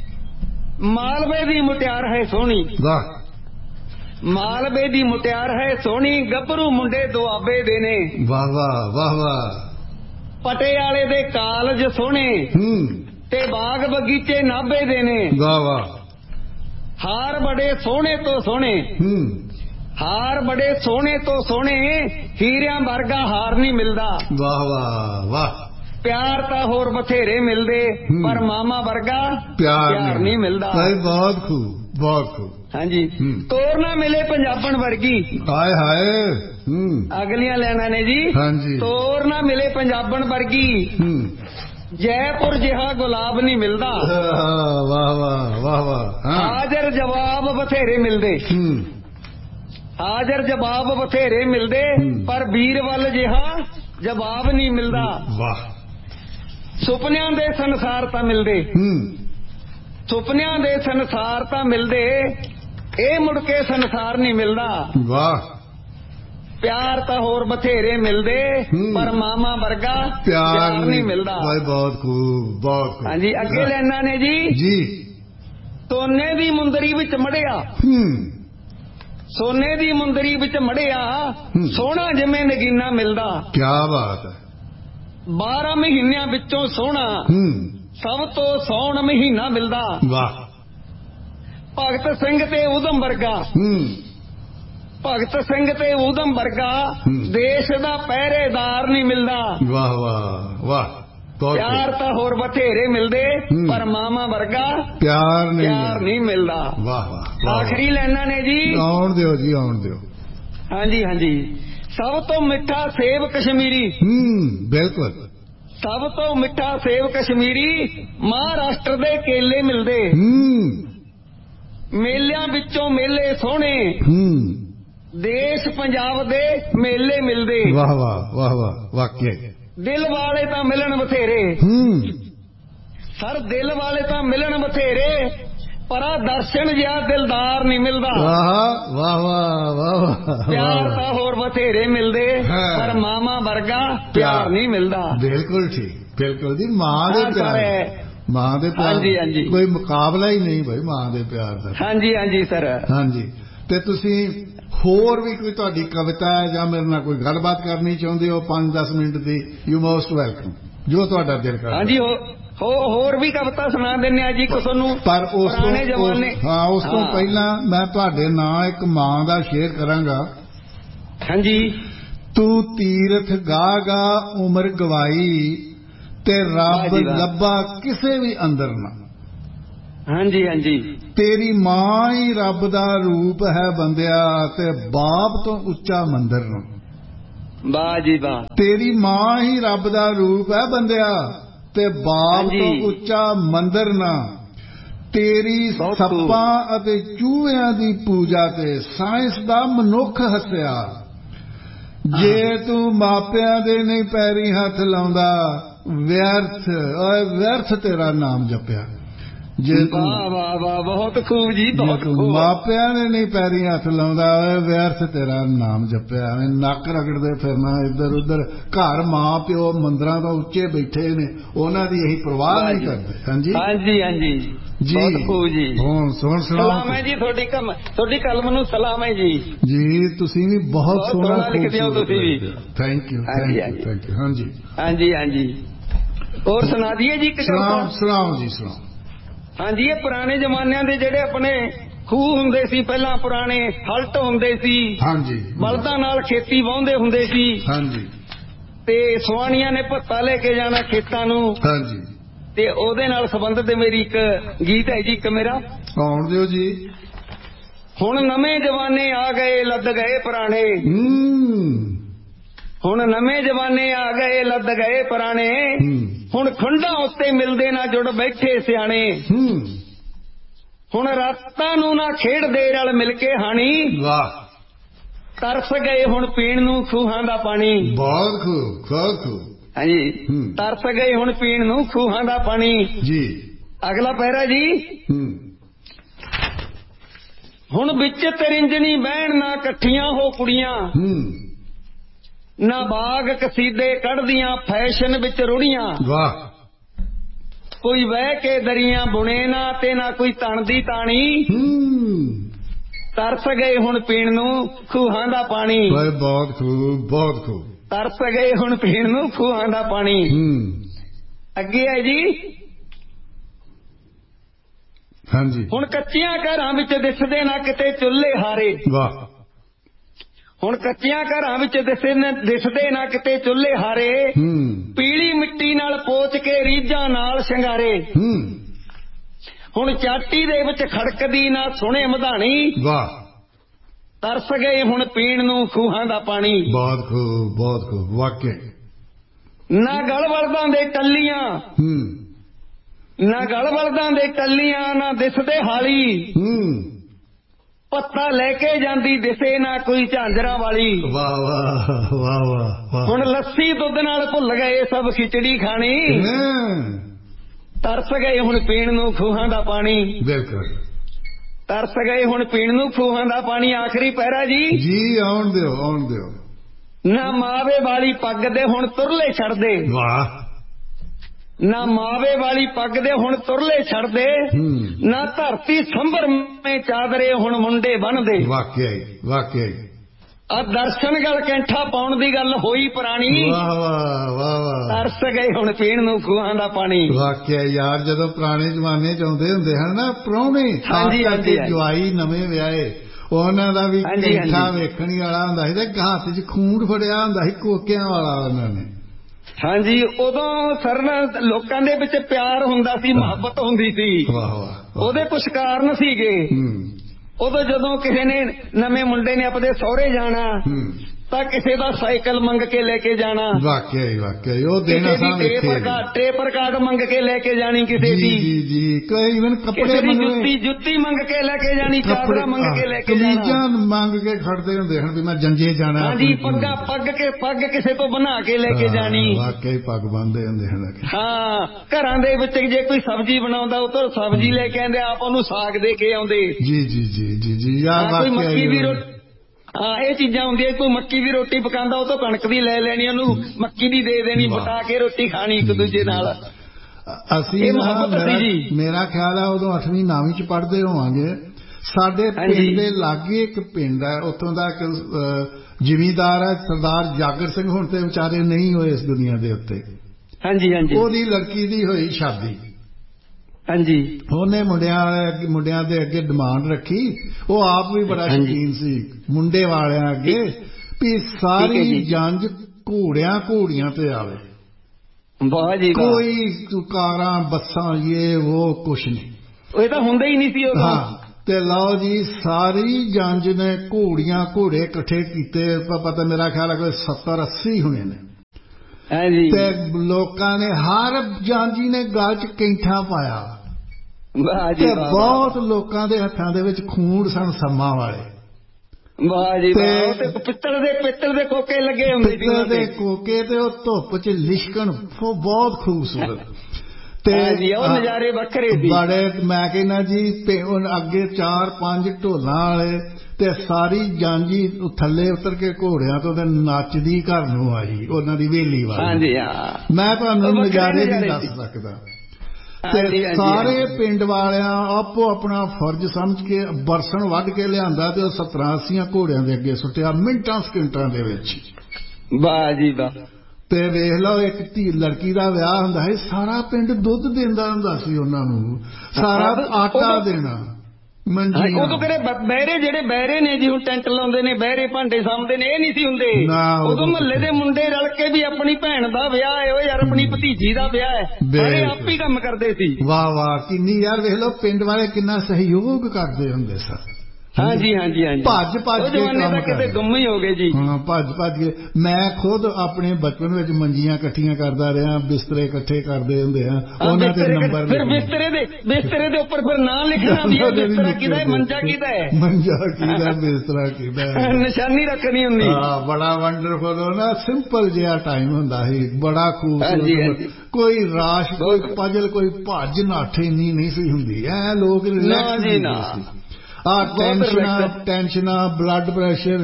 Speaker 5: ਮਾਲਵੇ ਦੀ ਮੁਟਿਆਰ ਹੈ ਸੋਹਣੀ। ਵਾਹ। ਮਾਲਵੇ ਦੀ ਮੁਟਿਆਰ ਹੈ ਸੋਹਣੀ, ਗੱਭਰੂ ਮੁੰਡੇ ਦੁਆਬੇ ਦੇ ਨੇ। ਵਾਹ ਵਾਹ ਵਾਹ ਵਾਹ। ਪਟਿਆਲੇ ਦੇ ਕਾਲਜ ਸੋਹਣੇ, ਤੇ ਬਾਗ ਬਗੀਚੇ ਨਾਭੇ ਦੇ ਨੇ। ਵਾਹ ਵਾਹ। ਹਾਰ ਬੜੇ ਸੋਹਣੇ ਤੋਂ ਸੋਹਣੇ, ਹਾਰ ਬੜੇ ਸੋਹਣੇ ਤੋਂ ਸੋਹਣੇ, ਹੀਰਿਆਂ ਵਰਗਾ ਹਾਰ ਨਹੀਂ ਮਿਲਦਾ। ਵਾਹ ਵਾਹ ਵਾਹ। ਪਿਆਰ ਤਾਂ ਹੋਰ ਬਥੇਰੇ ਮਿਲਦੇ, ਪਰ ਮਾਮਾ ਵਰਗਾ ਪਿਆਰ ਨਹੀਂ ਮਿਲਦਾ। ਬਹੁਤ ਖੂਬ ਬਹੁਤ ਖੂਬ। ਹਾਂਜੀ। ਤੋਰ ਨਾ ਮਿਲੇ ਪੰਜਾਬਣ ਵਰਗੀ। ਹਾਏ ਹਾਏ। ਅਗਲੀਆਂ ਲੈਣਾ ਨੇ ਜੀ। ਹਾਂਜੀ। ਤੋਰ ਨਾ ਮਿਲੇ ਪੰਜਾਬਣ ਵਰਗੀ, ਜੈਪੁਰ ਜਿਹਾ ਗੁਲਾਬ ਨਹੀਂ ਮਿਲਦਾ। ਵਾਹ ਵਾਹ ਵਾਹ ਵਾਹ। ਹਾਜ਼ਰ ਜਵਾਬ ਬਥੇਰੇ ਮਿਲਦੇ, ਹਾਜ਼ਰ ਜਵਾਬ ਬਥੇਰੇ ਮਿਲਦੇ, ਪਰ ਵੀਰਵਲ ਜਿਹਾ ਜਵਾਬ ਨਹੀਂ ਮਿਲਦਾ। ਵਾਹ। ਸੁਪਨਿਆਂ ਦੇ ਸੰਸਾਰ ਤਾਂ ਮਿਲਦੇ, ਸੁਪਨਿਆਂ ਦੇ ਸੰਸਾਰ ਤਾਂ ਮਿਲਦੇ, ਇਹ ਮੁੜ ਕੇ ਸੰਸਾਰ ਨਹੀਂ ਮਿਲਦਾ। ਵਾਹ। ਪਿਆਰ ਤਾਂ ਹੋਰ ਬਥੇਰੇ ਮਿਲਦੇ, ਪਰ ਮਾਮਾ ਵਰਗਾ ਪਿਆਰ ਨਹੀਂ ਮਿਲਦਾ। ਬਹੁਤ ਖੂਬ ਬਹੁਤ ਖੂਬ। ਹਾਂਜੀ ਅੱਗੇ ਲੈਣਾ ਨੇ ਜੀ। ਜੀ। ਸੋਨੇ ਦੀ ਮੁੰਦਰੀ ਵਿੱਚ ਮੜਿਆ, ਸੋਨੇ ਦੀ ਮੁੰਦਰੀ ਵਿੱਚ ਮੜਿਆ, ਸੋਹਣਾ ਜਿਵੇਂ ਨਗੀਨਾ ਮਿਲਦਾ। ਕੀ ਬਾਤ ਹੈ। 12 ਮਹੀਨਿਆਂ ਵਿੱਚੋਂ ਸੋਹਣਾ, ਸਭ ਤੋਂ ਸੋਹਣ ਮਹੀਨਾ ਮਿਲਦਾ। ਵਾਹ। ਭਗਤ ਸਿੰਘ ਤੇ ਊਧਮ ਵਰਗਾ, ਭਗਤ ਸਿੰਘ ਤੇ ਊਧਮ ਵਰਗਾ, ਦੇਸ਼ ਦਾ ਪਹਿਰੇਦਾਰ ਨਹੀਂ ਮਿਲਦਾ। ਵਾਹ ਵਾਹ ਵਾਹ। ਪਿਆਰ ਤਾਂ ਹੋਰ ਬਥੇਰੇ ਮਿਲਦੇ, ਪਰ ਮਾਮਾ ਵਰਗਾ ਪਿਆਰ ਨਹੀਂ ਮਿਲਦਾ। ਵਾਹ ਵਾਹ। ਆਖਰੀ ਲੈਣਾ ਨੇ ਜੀ। ਆਉਣ ਦਿਓ ਜੀ ਆਉਣ ਦਿਓ। ਹਾਂਜੀ ਹਾਂਜੀ। ਸਭ ਤੋਂ ਮਿੱਠਾ ਸੇਬ ਕਸ਼ਮੀਰੀ। ਬਿਲਕੁਲ। ਸਭ ਤੋਂ ਮਿੱਠਾ ਸੇਬ ਕਸ਼ਮੀਰੀ, ਮਹਾਰਾਸ਼ਟਰ ਦੇ ਕੇਲੇ ਮਿਲਦੇ। ਮੇਲਿਆਂ ਵਿੱਚੋਂ ਮੇਲੇ ਸੋਹਣੇ, ਦੇਸ਼ ਪੰਜਾਬ ਦੇ ਮੇਲੇ ਮਿਲਦੇ।
Speaker 1: ਵਾਹ ਵਾਹ ਵਾਹ ਵਾਹ, ਵਾਕਿਆ
Speaker 5: ਦਿਲ ਵਾਲੇ ਤਾਂ ਮਿਲਣ ਬਥੇਰੇ, ਸਰ ਦਿਲ ਵਾਲੇ ਤਾਂ ਮਿਲਣ ਬਥੇਰੇ, ਪਰ ਆ ਦਰਸ਼ਨ ਜਿਹਾ ਦਿਲਦਾਰ ਨਹੀਂ ਮਿਲਦਾ।
Speaker 1: ਵਾਹ ਵਾਹ ਵਾਹ ਵਾਹ,
Speaker 5: ਪਿਆਰ ਤਾਂ ਹੋਰ ਬਥੇਰੇ ਮਿਲਦੇ, ਪਰ ਮਾਮਾ ਵਰਗਾ ਪਿਆਰ ਨਹੀਂ ਮਿਲਦਾ।
Speaker 1: ਬਿਲਕੁਲ ਠੀਕ, ਬਿਲਕੁਲ ਜੀ। ਮਾਂ ਦੇ ਪਿਆਰ, ਮਾਂ ਦੇ ਪਿਆਰ,
Speaker 5: ਹਾਂਜੀ ਹਾਂਜੀ,
Speaker 1: ਕੋਈ ਮੁਕਾਬਲਾ ਹੀ ਨਹੀਂ ਭਾਈ ਮਾਂ ਦੇ ਪਿਆਰ ਦਾ।
Speaker 5: ਹਾਂਜੀ ਹਾਂਜੀ ਸਰ। ਹਾਂਜੀ,
Speaker 1: ਤੇ ਤੁਸੀਂ ਹੋਰ ਵੀ ਕੋਈ ਤੁਹਾਡੀ ਕਵਿਤਾ ਹੈ ਜਾਂ ਮੇਰੇ ਨਾਲ ਕੋਈ ਗੱਲਬਾਤ ਕਰਨੀ ਚਾਹੁੰਦੇ ਹੋ 5-10 minute the, you most welcome, ਜੋ ਤੁਹਾਡਾ ਦਿਲ ਕਰਦਾ।
Speaker 5: ਹਾਂਜੀ, ਹੋਰ ਵੀ ਕਵਿਤਾ ਸੁਣਾ ਦਿੰਦੇ ਆ ਜੀ ਤੁਹਾਨੂੰ,
Speaker 1: ਪਰ ਉਸ
Speaker 5: ਪੁਰਾਣੇ ਜ਼ਮਾਨੇ।
Speaker 1: ਹਾਂ, ਉਸ ਤੋਂ ਪਹਿਲਾਂ ਮੈਂ ਤੁਹਾਡੇ ਨਾਂ ਇੱਕ ਮਾਂ ਦਾ ਸ਼ੇਰ ਕਰਾਂਗਾ।
Speaker 5: ਹਾਂਜੀ।
Speaker 1: ਤੂੰ ਤੀਰਥ ਗਾ ਉਮਰ ਗਵਾਈ, ਤੇ ਰੱਬ ਲੱਭਾ ਕਿਸੇ ਵੀ ਅੰਦਰ ਨਾ।
Speaker 5: ਹਾਂਜੀ ਹਾਂਜੀ।
Speaker 1: ਤੇਰੀ ਮਾਂ ਹੀ ਰੱਬ ਦਾ ਰੂਪ ਹੈ ਬੰਦਿਆ, ਤੇ ਬਾਪ ਤੋਂ ਉੱਚਾ ਮੰਦਰ ਨੂੰ।
Speaker 5: ਵਾਹ ਜੀ ਵਾਹ।
Speaker 1: ਤੇਰੀ ਮਾਂ ਹੀ ਰੱਬ ਦਾ ਰੂਪ ਹੈ ਬੰਦਿਆ, ਤੇ ਬਾਪ ਤੋਂ ਉੱਚਾ ਮੰਦਰ ਨਾ। ਤੇਰੀ ਸੱਪਾਂ ਅਤੇ ਚੂਹਿਆਂ ਦੀ ਪੂਜਾ ਤੇ ਸਾਇੰਸ ਦਾ ਮਨੁੱਖ ਹੱਸਿਆ। ਜੇ ਤੂੰ ਮਾਪਿਆਂ ਦੇ ਨਹੀਂ ਪੈਰੀ ਹੱਥ ਲਾਉਂਦਾ, ਵਿਅਰਥ ਤੇਰਾ ਨਾਮ ਜਪਿਆ। ਜੇ ਤੂੰ
Speaker 5: ਵਾਹ ਵਾਹ, ਬਹੁਤ ਖੂਬ ਜੀ, ਬਹੁਤ ਖੂਬ।
Speaker 1: ਮਾਪਿਆਂ ਨੇ ਨਹੀਂ ਪੈਰੀ ਹੱਥ ਲਾਉਂਦਾ, ਵਿਅਰਥ ਤੇਰਾ ਨਾਮ ਜਪਿਆ। ਐਵੇਂ ਨੱਕ ਰਗੜਦੇ ਫਿਰਨਾ ਇੱਧਰ ਉੱਧਰ, ਘਰ ਮਾਂ ਪਿਓ ਮੰਦਰਾਂ ਤੋਂ ਉੱਚੇ ਬੈਠੇ ਨੇ, ਉਹਨਾਂ ਦੀ ਇਹੀ ਪਰਵਾਹ ਨਹੀਂ ਕਰਦੇ। ਹਾਂਜੀ
Speaker 5: ਹਾਂਜੀ ਹਾਂਜੀ ਜੀ, ਬਹੁਤ ਖੂਬ ਜੀ।
Speaker 1: ਹੁਣ
Speaker 5: ਸਲਾਮ ਹੈ ਜੀ, ਤੁਹਾਡੀ ਕਲਮ ਨੂੰ ਸਲਾਮ ਹੈ ਜੀ।
Speaker 1: ਜੀ ਤੁਸੀਂ ਵੀ ਬਹੁਤ ਸੋਹਣਾ
Speaker 5: ਲਿਖਦੇ ਹੋ ਤੁਸੀਂ ਵੀ,
Speaker 1: ਥੈਂਕ ਯੂ ਥੈਂਕ ਯੂ। ਹਾਂਜੀ
Speaker 5: ਹਾਂਜੀ ਹਾਂਜੀ। ਹੋਰ ਸੁਣਾ ਦਈਏ ਜੀ?
Speaker 1: ਸੁਣਾਓ ਜੀ, ਸੁਣਾਓ।
Speaker 5: ਹਾਂਜੀ, ਇਹ ਪੁਰਾਣੇ ਜ਼ਮਾਨਿਆਂ ਦੇ ਜਿਹੜੇ ਆਪਣੇ ਖੂਹ ਹੁੰਦੇ ਸੀ, ਪਹਿਲਾਂ ਪੁਰਾਣੇ ਹਲਟ ਹੁੰਦੇ ਸੀ। ਹਾਂਜੀ। ਬਲਦਾਂ ਨਾਲ ਖੇਤੀ ਵਾਹੁੰਦੇ ਹੁੰਦੇ ਸੀ। ਹਾਂਜੀ। ਤੇ ਸੁਆਣੀਆਂ ਨੇ ਭੱਤਾ ਲੈ ਕੇ ਜਾਣਾ ਖੇਤਾਂ ਨੂੰ। ਹਾਂਜੀ। ਤੇ ਉਹਦੇ ਨਾਲ ਸੰਬੰਧਿਤ ਮੇਰੀ ਇੱਕ ਗੀਤ ਹੈ ਜੀ, ਇੱਕ ਮੇਰਾ।
Speaker 1: ਆਉਣ ਦਿਓ ਜੀ।
Speaker 5: ਹੁਣ ਨਵੇਂ ਜਵਾਨੇ ਆ ਗਏ, ਲੱਦ ਗਏ ਪੁਰਾਣੇ। ਹੁਣ ਨਵੇਂ ਜਵਾਨੇ ਆ ਗਏ, ਲੱਦ ਗਏ ਪੁਰਾਣੇ। ਹੁਣ ਖੁੰਡਾਂ ਉੱਤੇ ਮਿਲਦੇ ਨਾ ਜੁੜ ਬੈਠੇ ਸਿਆਣੇ। ਹੁਣ ਰਾਤਾਂ ਨੂੰ ਨਾ ਖੇਡਦੇ ਰਲ ਮਿਲ ਕੇ ਹਾਣੀ। ਵਾਹ। ਤਰਸ ਗਏ ਹੁਣ ਪੀਣ ਨੂੰ ਖੂਹਾਂ ਦਾ ਪਾਣੀ। ਬਹੁਤ ਖੂਬ, ਬਹੁਤ ਖੂਬ। ਹਾਂਜੀ, ਤਰਸ ਗਏ ਹੁਣ ਪੀਣ ਨੂੰ ਖੂਹਾਂ ਦਾ ਪਾਣੀ ਜੀ। ਅਗਲਾ ਪੈਰਾ ਜੀ। ਹੁਣ ਵਿੱਚ ਤਰਿੰਜਣੀ ਬਹਿਣ ਨਾ ਇਕੱਠੀਆਂ ਹੋ ਕੁੜੀਆਂ, ਨਾ ਬਾਗ ਕਸੀਦੇ ਕੱਢਦੀਆਂ ਫੈਸ਼ਨ ਵਿੱਚ ਰੁੜੀਆਂ। ਵਾਹ। ਕੋਈ ਬਹਿ ਕੇ ਦਰੀਆਂ ਬੁਣੇ ਨਾ, ਤੇ ਨਾ ਕੋਈ ਤਣ ਦੀ ਤਾਣੀ। ਤਰਸ ਗਏ ਹੁਣ ਪੀਣ ਨੂੰ ਖੂਹਾਂ ਦਾ ਪਾਣੀ। ਬਹੁਤ ਖੂਬ, ਬਹੁਤ ਖੂਬ। ਤਰਸ ਗਏ ਹੁਣ ਪੀਣ ਨੂੰ ਖੂਹਾਂ ਦਾ ਪਾਣੀ। ਅੱਗੇ ਹੈ ਜੀ। ਹਾਂਜੀ। ਹੁਣ ਕੱਚੀਆਂ ਘਰਾਂ ਵਿੱਚ ਦਿਸਦੇ ਨਾ ਕਿਤੇ ਚੁੱਲ੍ਹੇ ਹਾਰੇ। ਵਾਹ। ਹੁਣ ਕੱਚੀਆਂ ਘਰਾਂ ਵਿੱਚ ਦਿਸਦੇ ਨਾ ਕਿਤੇ ਚੁੱਲ੍ਹੇ ਹਾਰੇ। ਪੀਲੀ ਮਿੱਟੀ ਨਾਲ ਪੋਚ ਕੇ ਰੀਝਾਂ ਨਾਲ ਸ਼ਿੰਗਾਰੇ। ਹੁਣ ਚਾਟੀ ਦੇ ਵਿੱਚ ਖੜਕਦੀ ਨਾ ਸੁਣੇ ਮਧਾਣੀ। ਵਾਹ। ਤਰਸ ਗਏ ਹੁਣ ਪੀਣ ਨੂੰ ਖੂਹਾਂ ਦਾ ਪਾਣੀ। ਬਹੁਤ ਖੂਬ, ਬਹੁਤ ਖੂਬ, ਵਾਕਿਆ। ਨਾ ਗਲ ਬਲਦਾਂ ਦੇ ਟੱਲੀਆਂ, ਨਾ ਗਲ ਬਲਦਾਂ ਦੇ ਟੱਲੀਆਂ, ਨਾ ਦਿਸਦੇ ਹਾਲੀ। ਪੱਤਾ ਲੈ ਕੇ ਜਾਂਦੀ ਦਿਸੇ ਨਾ ਕੋਈ ਝਾਂਜਰਾਂ ਵਾਲੀ। ਵਾਹ ਵਾਹ ਵਾਹ ਵਾਹ। ਹੁਣ ਲੱਸੀ ਦੁੱਧ ਨਾਲ ਭੁੱਲ ਗਏ ਸਭ ਖਿਚੜੀ ਖਾਣੀ। ਤਰਸ ਗਏ ਹੁਣ ਪੀਣ ਨੂੰ ਖੂਹਾਂ ਦਾ ਪਾਣੀ। ਬਿਲਕੁਲ। ਤਰਸ ਗਏ ਹੁਣ ਪੀਣ ਨੂੰ ਖੂਹਾਂ ਦਾ ਪਾਣੀ। ਆਖਰੀ ਪੈਰਾ ਜੀ। ਜੀ, ਆਉਣ ਦਿਓ, ਆਉਣ ਦਿਓ। ਨਾ ਮਾਵੇ ਵਾਲੀ ਪੱਗ ਦੇ ਹੁਣ ਤੁਰਲੇ ਛੱਡਦੇ। ਵਾਹ। ਨਾ ਮਾਵੇ ਵਾਲੀ ਪੱਗ ਦੇ ਹੁਣ ਤੁਰਲੇ ਛੱਡਦੇ, ਨਾ ਧਰਤੀ ਸੰਭਰ ਮੇ ਚਾਦਰੇ ਹੁਣ ਮੁੰਡੇ ਬੰਨਦੇ। ਵਾਕਿਆ ਹੀ, ਵਾਕਿਆ ਹੀ। ਆ ਦਰਸ਼ਨ ਗਲ ਕੈਂਠਾ ਪਾਉਣ ਦੀ ਗੱਲ ਹੋਈ ਪੁਰਾਣੀ। ਵਾਹ ਵਾਹ ਵਾਹ ਵਾਹ। ਤਰਸ ਗਏ ਹੁਣ ਪੀਣ ਨੂੰ ਖੂਹਾਂ ਦਾ ਪਾਣੀ। ਵਾਕਿਆ ਯਾਰ, ਜਦੋਂ ਪੁਰਾਣੇ ਜ਼ਮਾਨੇ ਚ ਆਉਂਦੇ ਹੁੰਦੇ ਹਨ ਨਾ ਪ੍ਰਾਹੁਣੇ, ਜਵਾਈ ਨਵੇਂ ਵਿਆਹੇ, ਉਹਨਾਂ ਦਾ ਵੀ ਕੈਂਠਾ ਵੇਖਣ ਵਾਲਾ ਹੁੰਦਾ ਸੀ, ਤੇ ਹੱਥ ਚ ਖੂੰਡ ਫੜਿਆ ਹੁੰਦਾ ਸੀ ਕੋਕਿਆਂ ਵਾਲਾ ਉਹਨਾਂ ਨੇ। ਹਾਂਜੀ, ਉਦੋਂ ਸਰ ਲੋਕਾਂ ਦੇ ਵਿੱਚ ਪਿਆਰ ਹੁੰਦਾ ਸੀ, ਮੁਹੱਬਤ ਹੁੰਦੀ ਸੀ। ਉਹਦੇ ਕੁਝ ਕਾਰਨ ਸੀਗੇ। ਉਦੋਂ ਜਦੋਂ ਕਿਸੇ ਨੇ ਨਵੇਂ ਮੁੰਡੇ ਨੇ ਆਪਣੇ ਸਹੁਰੇ ਜਾਣਾ, ਤਾਂ ਕਿਸੇ ਦਾ ਸਾਈਕਲ ਮੰਗ ਕੇ ਲੈ ਕੇ ਜਾਣਾ।
Speaker 1: ਵਾਕਿਆ ਹੀ ਉਹ ਦੇਣਾ
Speaker 5: ਟੇਪਰ ਕਾਰਡ ਮੰਗ ਕੇ ਲੈ ਕੇ ਜਾਣੀ ਕਿਸੇ ਦੀ।
Speaker 1: ਜੀ ਕਈ ਇਵਨ ਕੱਪੜੇ
Speaker 5: ਜੁੱਤੀ ਮੰਗ ਕੇ ਲੈ ਕੇ ਜਾਣੀ, ਚਾਦਰਾ ਮੰਗ ਕੇ ਲੈ ਕੇ ਜਾਣਾ,
Speaker 1: ਕਮੀਜ਼ਾਂ ਮੰਗ ਕੇ ਖੜਦੇ ਹੁੰਦੇ ਹਨ ਵੀ ਮੈਂ ਜੰਜੇ ਜਾਣਾ।
Speaker 5: ਹਾਂਜੀ, ਪੱਗ ਕਿਸੇ ਤੋਂ ਬਣਾ ਕੇ ਲੈ ਕੇ ਜਾਣੀ।
Speaker 1: ਵਾਕਿਆ ਹੀ ਪੱਗ ਬੰਨਦੇ ਹੁੰਦੇ ਹਨ।
Speaker 5: ਹਾਂ, ਘਰਾਂ ਦੇ ਵਿੱਚ ਜੇ ਕੋਈ ਸਬਜ਼ੀ ਬਣਾਉਂਦਾ ਉਹ ਤੋਂ ਸਬਜ਼ੀ ਲੈ ਕੇ ਆਉਂਦੇ, ਆਪ ਉਹਨੂੰ ਸਾਗ ਦੇ ਕੇ ਆਉਂਦੇ।
Speaker 1: ਜੀ
Speaker 5: ਕੋਈ ਮੱਕੀ ਦੀ ਰੋਟੀ, ਹਾਂ ਇਹ ਚੀਜ਼ਾਂ ਹੁੰਦੀਆਂ। ਕੋਈ ਮੱਕੀ ਦੀ ਰੋਟੀ ਪਕਾਉਂਦਾ ਉਹ ਤੋਂ ਕਣਕ ਦੀ ਲੈ ਲੈਣੀ, ਉਹਨੂੰ ਮੱਕੀ ਦੀ ਦੇ ਦੇਣੀ, ਬਟਾ ਕੇ ਰੋਟੀ ਖਾਣੀ ਇੱਕ ਦੂਜੇ ਨਾਲ।
Speaker 1: ਅਸੀਂ ਮੇਰਾ ਖਿਆਲ ਹੈ ਉਦੋਂ 8ਵੀਂ 9ਵੀਂ ਚ ਪੜ੍ਹਦੇ ਹੋਵਾਂਗੇ। ਸਾਡੇ ਪਿੰਡ ਦੇ ਲਾਗੇ ਇੱਕ ਪਿੰਡ ਹੈ, ਉੱਥੋਂ ਦਾ ਇੱਕ ਜ਼ਿਮੀਂਦਾਰ ਹੈ ਸਰਦਾਰ ਜਾਗਰ ਸਿੰਘ, ਹੁਣ ਤੇ ਵਿਚਾਰੇ ਨਹੀਂ ਹੋਏ ਇਸ ਦੁਨੀਆ ਦੇ ਉੱਤੇ।
Speaker 5: ਹਾਂਜੀ
Speaker 1: ਉਹਦੀ ਲੜਕੀ ਦੀ ਹੋਈ ਸ਼ਾਦੀ।
Speaker 5: ਹਾਂਜੀ,
Speaker 1: ਉਹਨੇ ਮੁੰਡਿਆਂ ਦੇ ਅੱਗੇ ਡਿਮਾਂਡ ਰੱਖੀ। ਉਹ ਆਪ ਵੀ ਬੜਾ ਸ਼ੌਕੀਨ ਸੀ ਮੁੰਡੇ ਵਾਲਿਆਂ ਅੱਗੇ ਵੀ ਸਾਰੀ ਜੰਜ ਘੋੜੀਆਂ ਤੇ ਆਵੇ।
Speaker 5: ਵਾਹ ਜੀ,
Speaker 1: ਕੋਈ ਕਾਰਾਂ ਬੱਸਾਂ ਉਹ ਕੁਛ ਨਹੀਂ,
Speaker 5: ਇਹ ਤਾਂ ਹੁੰਦਾ ਹੀ ਨਹੀਂ ਸੀ ਉਦੋਂ।
Speaker 1: ਹਾਂ, ਤੇ ਲਓ ਜੀ ਸਾਰੀ ਜੰਜ ਨੇ ਘੋੜੇ ਇਕੱਠੇ ਕੀਤੇ। ਪਤਾ ਮੇਰਾ ਖਿਆਲ ਹੈ ਕੋਈ 70-80 ਹੋਣੇ ਨੇ। ਤੇ ਲੋਕਾਂ ਨੇ ਹਰ ਜਾਂਜੀ ਨੇ ਗਲ ਚ ਕੈਂਠਾ ਪਾਇਆ। ਤੇ ਬਹੁਤ ਲੋਕਾਂ ਦੇ ਹੱਥਾਂ ਦੇ ਵਿੱਚ ਖੂਨ ਸਨ ਸੰਮਾਂ ਵਾਲੇ।
Speaker 5: ਪਿੱਤਲ ਦੇ ਕੋਕੇ ਲੱਗੇ ਹੁੰਦੇ,
Speaker 1: ਪਿੱਤਲ ਦੇ ਕੋਕੇ, ਤੇ ਉਹ ਧੁੱਪ ਚ ਲਿਸ਼ਕਣ ਬਹੁਤ ਖੂਬਸੂਰਤ। ਤੇ
Speaker 5: ਉਹ ਨਜ਼ਾਰੇ ਵੱਖਰੇ ਸੀ
Speaker 1: ਬੜੇ। ਮੈਂ ਕਹਿੰਦਾ ਜੀ ਅੱਗੇ 4-5 ਢੋਲਾਂ ਵਾਲੇ ਤੇ ਸਾਰੀ ਜਾਂਜੀ ਥੱਲੇ ਉਤਰ ਕੇ ਘੋੜਿਆਂ ਤੋਂ ਤੇ ਨੱਚਦੀ ਘਰ ਨੂੰ ਆਈ, ਉਹਨਾਂ ਦੀ ਵੇਲੀ ਵਾਲੀ। ਮੈਂ ਤੁਹਾਨੂੰ ਨਜ਼ਾਰੇ ਨਹੀਂ ਦੱਸ ਸਕਦਾ। ਤੇ ਸਾਰੇ ਪਿੰਡ ਵਾਲਿਆਂ ਆਪੋ ਆਪਣਾ ਫਰਜ਼ ਸਮਝ ਕੇ ਬਰਸਨ ਵੱਢ ਕੇ ਲਿਆਂਦਾ ਤੇ ਉਹ 70-80 ਘੋੜਿਆਂ ਦੇ ਅੱਗੇ ਸੁੱਟਿਆ ਮਿੰਟਾਂ ਸਕਿੰਟਾਂ ਦੇ ਵਿੱਚ।
Speaker 5: ਵਾਹ ਜੀ ਵਾਹ।
Speaker 1: ਤੇ ਵੇਖ ਲਓ, ਇੱਕ ਲੜਕੀ ਦਾ ਵਿਆਹ ਹੁੰਦਾ ਹੈ, ਸਾਰਾ ਪਿੰਡ ਦੁੱਧ ਦਿੰਦਾ ਹੁੰਦਾ ਸੀ ਉਹਨਾਂ ਨੂੰ, ਸਾਰਾ ਆਟਾ ਦੇਣਾ।
Speaker 5: ਉਦੋਂ ਕਿਹੜੇ ਬਹਿਰੇ, ਜਿਹੜੇ ਬਹਿਰੇ ਨੇ ਜੀ ਹੁਣ ਟੈਂਟ ਲਾਉਂਦੇ ਨੇ, ਬਹਿਰੇ ਭਾਂਡੇ ਸਾਂਭਦੇ ਨੇ, ਇਹ ਨਹੀਂ ਸੀ ਹੁੰਦੇ। ਉਦੋਂ ਮਹੱਲੇ ਦੇ ਮੁੰਡੇ ਰਲ ਕੇ ਵੀ ਆਪਣੀ ਭੈਣ ਦਾ ਵਿਆਹ ਹੈ, ਉਹ ਯਾਰ ਆਪਣੀ ਭਤੀਜੀ ਦਾ ਵਿਆਹ ਹੈ, ਸਾਰੇ ਆਪ ਹੀ ਕੰਮ ਕਰਦੇ ਸੀ।
Speaker 1: ਵਾਹ ਕਿੰਨੀ ਯਾਰ ਵੇਖ ਲਓ ਪਿੰਡ ਵਾਲੇ ਕਿੰਨਾ ਸਹਿਯੋਗ ਕਰਦੇ ਹੁੰਦੇ ਸਨ।
Speaker 5: ਹਾਂਜੀ ਭੱਜ
Speaker 1: ਕੇ ਕੰਮ
Speaker 5: ਕਿਤੇ ਗੁੰਮ ਹੀ ਹੋ ਗਏ ਜੀ।
Speaker 1: ਹਾਂ, ਭੱਜ ਕੇ। ਮੈਂ ਖੁਦ ਆਪਣੇ ਬਚਪਨ ਵਿੱਚ ਮੰਜੀਆਂ ਇਕੱਠੀਆਂ ਕਰਦਾ ਰਿਹਾ, ਬਿਸਤਰੇ ਇਕੱਠੇ ਕਰਦੇ ਹੁੰਦੇ ਆ, ਉਹਨਾਂ ਦੇ ਨੰਬਰ
Speaker 5: ਫਿਰ ਬਿਸਤਰੇ ਦੇ ਉੱਪਰ ਫਿਰ ਨਾਂ ਲਿਖਣਾ ਵੀ ਬਿਸਤਰਾ ਕਿਹਦਾ ਹੈ, ਮੰਜਾ ਕਿਹਦਾ ਹੈ,
Speaker 1: ਬਿਸਤਰਾ ਕਿਹਦਾ,
Speaker 5: ਨਿਸ਼ਾਨੀ ਰੱਖਣੀ ਹੁੰਦੀ।
Speaker 1: ਹਾਂ, ਬੜਾ ਵੰਡਰਫੁਲ ਨਾ, ਸਿੰਪਲ ਜਿਹਾ ਟਾਈਮ ਹੁੰਦਾ ਸੀ, ਬੜਾ ਖੂਬਸੂਰਤ। ਕੋਈ ਰਾਸ਼, ਕੋਈ ਪਜਲ, ਕੋਈ ਭੱਜ ਨਾਠੇ ਨਹੀਂ ਸੀ ਹੁੰਦੀ। ਐ ਲੋਕ ਰਿਲੈਕਸ ਸੀ। ਟੈਨਸ਼ਨਾਂ, ਬਲੱਡ ਪ੍ਰੈਸ਼ਰ,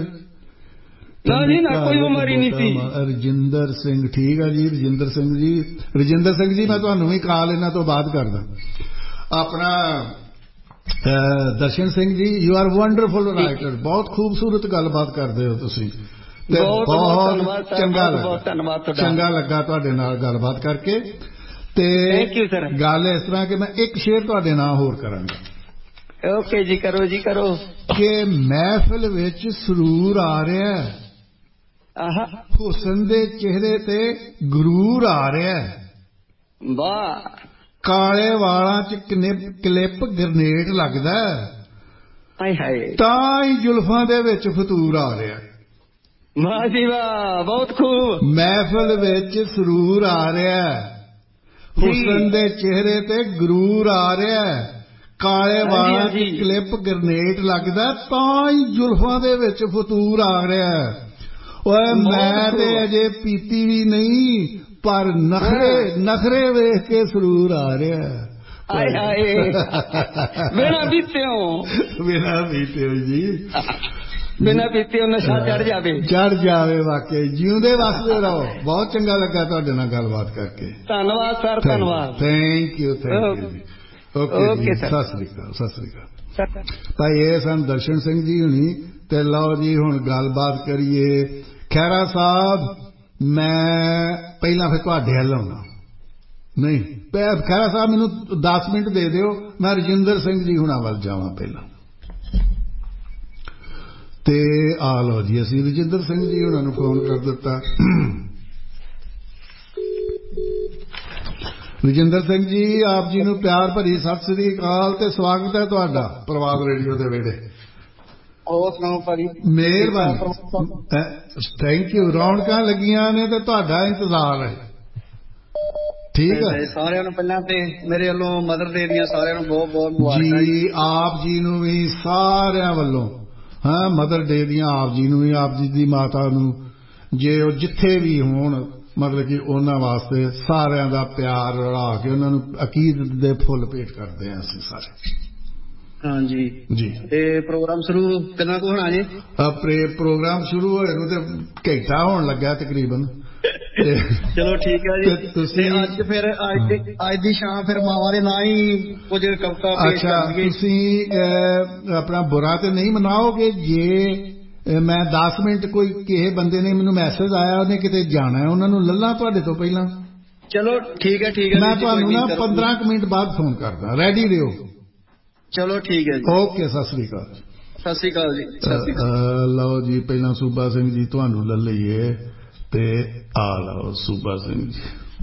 Speaker 5: ਕੋਈ ਬਿਮਾਰੀ ਨਹੀਂ ਸੀ।
Speaker 1: ਰਜਿੰਦਰ ਸਿੰਘ, ਠੀਕ ਹੈ ਜੀ, ਰਜਿੰਦਰ ਸਿੰਘ ਜੀ ਮੈਂ ਤੁਹਾਨੂੰ ਵੀ ਕਾਲ ਇਹਨਾਂ ਤੋਂ ਬਾਅਦ ਕਰਦਾ। ਆਪਣਾ Darshan Singh ji, you are wonderful writer, ਬਹੁਤ ਖੂਬਸੂਰਤ ਗੱਲਬਾਤ ਕਰਦੇ ਹੋ ਤੁਸੀਂ, ਤੇ ਬਹੁਤ ਚੰਗਾ ਲੱਗਾ ਤੁਹਾਡੇ ਨਾਲ ਗੱਲਬਾਤ ਕਰਕੇ। ਤੇ ਗੱਲ ਇਸ ਤਰ੍ਹਾਂ ਕਿ ਮੈਂ ਇੱਕ ਸ਼ੇਰ ਤੁਹਾਡੇ ਨਾਲ ਹੋਰ ਕਰਾਂਗਾ।
Speaker 5: ਓਕੇ ਜੀ, ਕਰੋ ਜੀ, ਕਰੋ।
Speaker 1: ਕਿ ਮਹਿਫਿਲ ਵਿੱਚ ਸਰੂਰ ਆ ਰਿਹਾ, ਹੁਸਨ ਦੇ ਚਿਹਰੇ ਤੇ ਗਰੂਰ ਆ ਰਿਹਾ।
Speaker 5: ਵਾਹ।
Speaker 1: ਕਾਲੇ ਵਾਲਾਂ ਚ ਕਲਿੱਪ ਗ੍ਰਨੇਡ ਲੱਗਦਾ,
Speaker 5: ਹਾਏ
Speaker 1: ਤਾਂ ਹੀ ਜ਼ੁਲਫਾਂ ਦੇ ਵਿੱਚ ਫਤੂਰ ਆ ਰਿਹਾ।
Speaker 5: ਵਾਹ ਜੀ ਵਾਹ, ਬਹੁਤ ਖੂਬ।
Speaker 1: ਮਹਿਫਿਲ ਵਿੱਚ ਸਰੂਰ ਆ ਰਿਹਾ, ਹੁਸਨ ਦੇ ਚਿਹਰੇ ਤੇ ਗਰੂਰ ਆ ਰਿਹਾ, ਕਾਲੇ ਵਾਲਾਂ ਦੀ ਕਲਿੱਪ ਗ੍ਰਨੇਡ ਲੱਗਦਾ, ਤਾਂ ਹੀ ਜ਼ੁਲਫਾਂ ਦੇ ਵਿੱਚ ਫਤੂਰ ਆ ਰਿਹਾ। ਓਏ ਮੈਂ ਤੇ ਅਜੇ ਪੀਤੀ ਵੀ ਨਹੀਂ, ਪਰ ਨਖਰੇ ਵੇਖ ਕੇ ਸਰੂਰ ਆ ਰਿਹਾ।
Speaker 5: ਬਿਨਾਂ ਪੀਤਿਓ
Speaker 1: ਜੀ,
Speaker 5: ਬਿਨਾਂ ਪੀਤਿਓ ਨਸ਼ਾ ਚੜ ਜਾਵੇ।
Speaker 1: ਵਾਕਈ ਜਿਉਂਦੇ ਵਸਦੇ ਰਹੋ। ਬਹੁਤ ਚੰਗਾ ਲੱਗਾ ਤੁਹਾਡੇ ਨਾਲ ਗੱਲਬਾਤ ਕਰਕੇ।
Speaker 5: ਧੰਨਵਾਦ ਸਰ, ਧੰਨਵਾਦ।
Speaker 1: ਥੈਂਕ ਯੂ ਜੀ। ਓਕੇ, ਸਤਿ ਸ੍ਰੀ ਅਕਾਲ। ਭਾਈ ਇਹ ਸਨ ਦਰਸ਼ਨ ਸਿੰਘ ਜੀ ਹੁਣੀ। ਤੇ ਲਓ ਜੀ ਹੁਣ ਗੱਲਬਾਤ ਕਰੀਏ। ਖਹਿਰਾ ਸਾਹਿਬ, ਮੈਂ ਪਹਿਲਾਂ ਫਿਰ ਤੁਹਾਡੇ ਵੱਲ ਆਉਣਾ। ਨਹੀਂ, ਖਹਿਰਾ ਸਾਹਿਬ ਮੈਨੂੰ 10 ਮਿੰਟ ਦੇ ਦਿਓ, ਮੈਂ ਰਜਿੰਦਰ ਸਿੰਘ ਜੀ ਹੁਣਾਂ ਵੱਲ ਜਾਵਾਂ ਪਹਿਲਾਂ। ਤੇ ਆ ਲਓ ਜੀ, ਅਸੀਂ ਰਜਿੰਦਰ ਸਿੰਘ ਜੀ ਹੁਣਾਂ ਨੂੰ ਫੋਨ ਕਰ ਦਿੱਤਾ। ਰਜਿੰਦਰ ਸਿੰਘ ਜੀ, ਆਪ ਜੀ ਨੂੰ ਪਿਆਰ ਭਰੀ ਸਤਿ ਸ੍ਰੀ ਅਕਾਲ ਤੇ ਸਵਾਗਤ ਹੈ ਤੁਹਾਡਾ ਪ੍ਰਵਾਦ ਰੇਡੀਓ ਦੇ ਵਿਹੜੇ।
Speaker 3: ਹੋਰ ਸੁਣਾਓ ਭਾਜੀ?
Speaker 1: ਮਿਹਰਬਾਨੀ, ਥੈਂਕ ਯੂ। ਰੌਣਕਾਂ ਲੱਗੀਆਂ ਨੇ ਤੇ ਤੁਹਾਡਾ ਇੰਤਜ਼ਾਰ ਹੈ। ਠੀਕ ਹੈ,
Speaker 3: ਸਾਰਿਆਂ ਨੂੰ ਪਹਿਲਾਂ ਤੇ ਮੇਰੇ ਵੱਲੋਂ ਮਦਰ ਡੇ ਦੀਆਂ ਸਾਰਿਆਂ ਨੂੰ ਬਹੁਤ ਬਹੁਤ ਮੁਬਾਰਕਾਂ
Speaker 1: ਜੀ। ਆਪ ਜੀ ਨੂੰ ਵੀ ਸਾਰਿਆਂ ਵੱਲੋਂ, ਹਾਂ, ਮਦਰ ਡੇ ਦੀਆਂ ਆਪ ਜੀ ਨੂੰ ਵੀ, ਆਪ ਜੀ ਦੀ ਮਾਤਾ ਨੂੰ, ਜੇ ਉਹ ਜਿੱਥੇ ਵੀ ਹੋਣ, ਮਤਲਬ ਕਿ ਉਹਨਾਂ ਵਾਸਤੇ ਸਾਰਿਆਂ ਦਾ ਪਿਆਰ ਰਲਾ ਕੇ ਉਹਨਾਂ ਨੂੰ ਅਕੀਦਤ ਦੇ ਫੁੱਲ ਭੇਟ ਕਰਦੇ ਹਾਂ ਅਸੀਂ ਸਾਰੇ।
Speaker 3: ਹਾਂਜੀ
Speaker 1: ਜੀ।
Speaker 3: ਤੇ ਪ੍ਰੋਗਰਾਮ ਸ਼ੁਰੂ ਕਿੰਨਾ ਕੁ ਹੋਣਾ ਜੀ?
Speaker 1: ਪ੍ਰੋਗਰਾਮ ਸ਼ੁਰੂ ਹੋਏ ਨੂੰ ਤੇ ਘੰਟਾ ਹੋਣ ਲੱਗਾ ਤਕਰੀਬਨ।
Speaker 3: ਚਲੋ ਠੀਕ ਹੈ ਜੀ। ਤੁਸੀਂ ਅੱਜ ਫਿਰ ਅੱਜ ਦੀ ਸ਼ਾਮ ਫਿਰ ਮਾਵਾਂ ਦੇ ਨਾਂ ਹੀ ਕੁਝ ਕਵਿਤਾ ਪੇਸ਼ ਕਰਨਗੇ।
Speaker 1: ਤੁਸੀਂ ਆਪਣਾ ਬੁਰਾ ਤੇ ਨਹੀਂ ਮਨਾਓਗੇ ਜੇ ਮੈਂ 10 ਮਿੰਟ ਕੋਈ ਕਿਸੇ ਬੰਦੇ ਨੇ ਮੈਨੂੰ ਮੈਸੇਜ ਆਇਆ ਉਹਨੇ ਕਿਤੇ ਜਾਣਾ, ਉਹਨਾਂ ਨੂੰ ਲੱਲਾ ਤੁਹਾਡੇ ਤੋਂ ਪਹਿਲਾਂ?
Speaker 3: ਚਲੋ ਠੀਕ ਹੈ ਠੀਕ ਹੈ।
Speaker 1: ਮੈਂ ਤੁਹਾਨੂੰ ਨਾ 15 ਮਿੰਟ ਬਾਅਦ ਫੋਨ ਕਰਦਾ, ਰੈਡੀ ਰਹੋ।
Speaker 3: ਚਲੋ ਠੀਕ ਹੈ ਜੀ।
Speaker 1: ਓਕੇ, ਸਤਿ ਸ੍ਰੀ ਅਕਾਲ।
Speaker 3: ਸਤਿ ਸ੍ਰੀ ਅਕਾਲ ਜੀ। ਸਤਿ ਸ੍ਰੀ ਅਕਾਲ।
Speaker 1: ਲਓ ਜੀ, ਪਹਿਲਾਂ ਸੂਬਾ ਸਿੰਘ ਜੀ ਤੁਹਾਨੂੰ ਲੈ ਲਈਏ ਤੇ ਆ ਲਓ ਸੂਬਾ ਸਿੰਘ ਜੀ।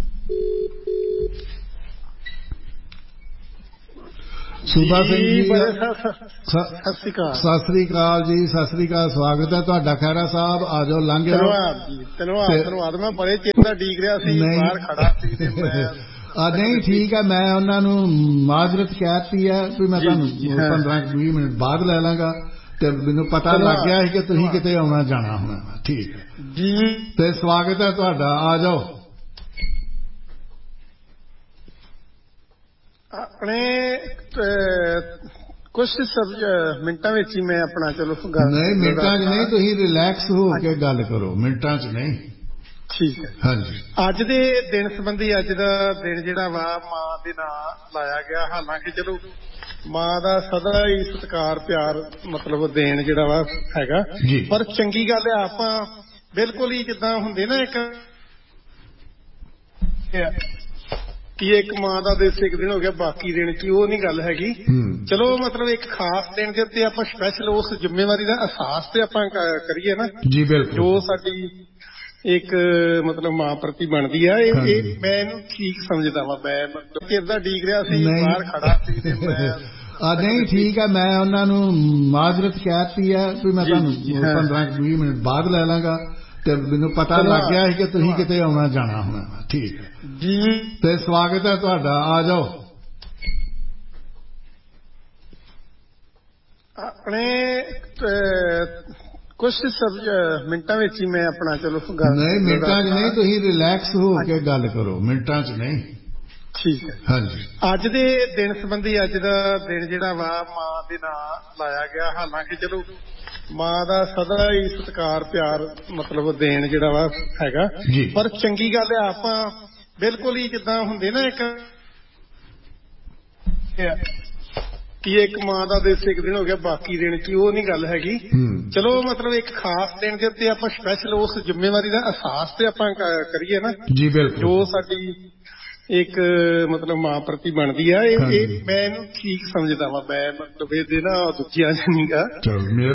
Speaker 1: ਸੂਬਾ ਸਿੰਘ ਜੀ ਸਤਿ ਸ੍ਰੀ ਅਕਾਲ ਜੀ। ਸਤਿ ਸ੍ਰੀ ਅਕਾਲ, ਸਵਾਗਤ ਹੈ ਤੁਹਾਡਾ। ਖੈਰਾ ਸਾਹਿਬ ਆ ਜਾਓ, ਲੰਘ ਜਾਓ।
Speaker 4: ਧੰਨਵਾਦ। ਮੈਂ ਬੜੇ ਚਿਰ ਦਾ ਡੀਕ ਰਿਹਾ ਸੀ, ਬਾਹਰ ਖੜਾ ਸੀ ਤੇ ਮੈਂ
Speaker 1: ਨਹੀਂ ਠੀਕ ਹੈ, ਮੈਂ ਉਹਨਾਂ ਨੂੰ ਮਾਜ਼ਰਤ ਕਹਿਤੀ ਹੈ ਵੀ ਮੈਂ ਤੁਹਾਨੂੰ 15-20 ਮਿੰਟ ਬਾਅਦ ਲੈ ਲਾਂਗਾ, ਤੇ ਮੈਨੂੰ ਪਤਾ ਲੱਗ ਗਿਆ ਸੀ ਕਿ ਤੁਸੀਂ ਕਿਤੇ ਆਉਣਾ ਜਾਣਾ ਹੋਣਾ। ਠੀਕ ਹੈ
Speaker 4: ਜੀ,
Speaker 1: ਤੇ ਸਵਾਗਤ ਹੈ ਤੁਹਾਡਾ, ਆ ਜਾਓ।
Speaker 4: ਆਪਣੇ ਕੁਝ ਮਿੰਟਾਂ ਵਿੱਚ ਹੀ ਮੈਂ ਆਪਣਾ ਚਲੋ ਗੱਲ।
Speaker 1: ਨਹੀਂ, ਮਿੰਟਾਂ 'ਚ ਨਹੀਂ, ਤੁਸੀਂ ਰਿਲੈਕਸ ਹੋ ਕੇ ਗੱਲ ਕਰੋ, ਮਿੰਟਾਂ 'ਚ ਨਹੀਂ।
Speaker 4: ਠੀਕ ਹੈ।
Speaker 1: ਹਾਂਜੀ।
Speaker 4: ਅੱਜ ਦੇ ਦਿਨ ਸੰਬੰਧੀ, ਅੱਜ ਦਾ ਦਿਨ ਜਿਹੜਾ ਵਾ ਮਾਂ ਦੇ ਨਾਂ ਲਾਇਆ ਗਿਆ। ਹਾਲਾਂਕਿ ਚਲੋ ਮਾਂ ਦਾ ਸਦਾ ਹੀ ਸਤਿਕਾਰ ਪਿਆਰ ਮਤਲਬ ਦੇਣ ਜਿਹੜਾ ਵਾ ਹੈਗਾ, ਪਰ ਚੰਗੀ ਗੱਲ ਹੈ ਆਪਾਂ ਬਿਲਕੁਲ ਹੀ ਜਿੱਦਾਂ ਹੁੰਦੇ ਨਾ ਇੱਕ ਕਿ ਇੱਕ ਮਾਂ ਦਾ ਦਿਵਸ ਇੱਕ ਦਿਨ ਹੋ ਗਿਆ ਬਾਕੀ ਦਿਨ ਕੀ, ਉਹ ਨਹੀਂ ਗੱਲ ਹੈਗੀ। ਚਲੋ ਮਤਲਬ ਇੱਕ ਖਾਸ ਦਿਨ ਦੇ ਉੱਤੇ ਆਪਾਂ ਸਪੈਸ਼ਲ ਉਸ ਜ਼ਿੰਮੇਵਾਰੀ ਦਾ ਅਹਿਸਾਸ ਤੇ ਆਪਾਂ ਕਰੀਏ ਨਾ ਜੀ। ਬਿਲਕੁਲ, ਜੋ ਸਾਡੀ ਇੱਕ ਮਤਲਬ ਮਾਂ ਪ੍ਰਤੀ ਬਣਦੀ ਆ, ਇਹ ਮੈਂ ਇਹਨੂੰ ਠੀਕ ਸਮਝਦਾ ਵਾ। ਮੈਂ ਮਤਲਬ ਕਿਰਦਾ ਡੀਕ ਰਿਹਾ ਸੀ, ਬਾਹਰ ਖੜਾ ਸੀ ਤੇ ਮੈਂ
Speaker 1: ਨਹੀਂ ਠੀਕ ਹੈ, ਮੈਂ ਉਹਨਾਂ ਨੂੰ ਮਾਜ਼ਰਤ ਕਹਿਤੀ ਹੈ ਵੀ ਮੈਂ ਤੁਹਾਨੂੰ 15-20 ਮਿੰਟ ਬਾਅਦ ਲੈ ਲਾਂਗਾ, ਤੇ ਮੈਨੂੰ ਪਤਾ ਲੱਗ ਗਿਆ ਸੀ ਕਿ ਤੁਸੀਂ ਕਿਤੇ ਆਉਣਾ ਜਾਣਾ ਹੋਣਾ। ਠੀਕ ਹੈ
Speaker 4: ਜੀ,
Speaker 1: ਤੇ ਸਵਾਗਤ ਹੈ ਤੁਹਾਡਾ, ਆ ਜਾਓ।
Speaker 4: ਆਪਣੇ ਕੁਝ ਮਿੰਟਾਂ ਵਿੱਚ ਹੀ ਮੈਂ ਆਪਣਾ ਚਲੋ ਗੱਲ।
Speaker 1: ਨਹੀਂ, ਮਿੰਟਾਂ 'ਚ ਨਹੀਂ, ਤੁਸੀਂ ਰਿਲੈਕਸ ਹੋ ਕੇ ਗੱਲ ਕਰੋ, ਮਿੰਟਾਂ 'ਚ ਨਹੀਂ।
Speaker 4: ਠੀਕ ਹੈ।
Speaker 1: ਹਾਂਜੀ।
Speaker 4: ਅੱਜ ਦੇ ਦਿਨ ਸੰਬੰਧੀ, ਅੱਜ ਦਾ ਦਿਨ ਜਿਹੜਾ ਵਾ ਮਾਂ ਦੇ ਨਾਂ ਲਾਇਆ ਗਿਆ। ਹਾਲਾਂਕਿ ਚਲੋ ਮਾਂ ਦਾ ਸਦਾ ਹੀ ਸਤਿਕਾਰ ਪਿਆਰ ਮਤਲਬ ਦੇਣ ਜਿਹੜਾ ਵਾ ਹੈਗਾ, ਪਰ ਚੰਗੀ ਗੱਲ ਹੈ ਆਪਾਂ ਬਿਲਕੁਲ ਹੀ ਜਿੱਦਾਂ ਹੁੰਦੇ ਨਾ ਇੱਕ ਕਿ ਇੱਕ ਮਾਂ ਦਾ ਦਿਵਸ ਇੱਕ ਦਿਨ ਹੋ ਗਿਆ ਬਾਕੀ ਦਿਨ ਕੀ, ਉਹ ਨਹੀਂ ਗੱਲ ਹੈਗੀ। ਚਲੋ ਮਤਲਬ ਇੱਕ ਖਾਸ ਦਿਨ ਦੇ ਉੱਤੇ ਆਪਾਂ ਸਪੈਸ਼ਲ ਉਸ ਜ਼ਿੰਮੇਵਾਰੀ ਦਾ ਅਹਿਸਾਸ ਤੇ ਆਪਾਂ ਕਰੀਏ ਨਾ ਜੀ। ਬਿਲਕੁਲ, ਜੋ ਸਾਡੀ ਇੱਕ ਮਤਲਬ ਮਾਂ ਪ੍ਰਤੀ ਬਣਦੀ ਆ, ਇਹ ਮੈਂ ਇਹਨੂੰ ਠੀਕ ਸਮਝਦਾ ਵਾ। ਮੈਂ ਮਤਲਬ ਇਹਦੇ ਨਾ ਦੂਜਿਆਂ ਚ ਨਹੀਂ ਗਾ।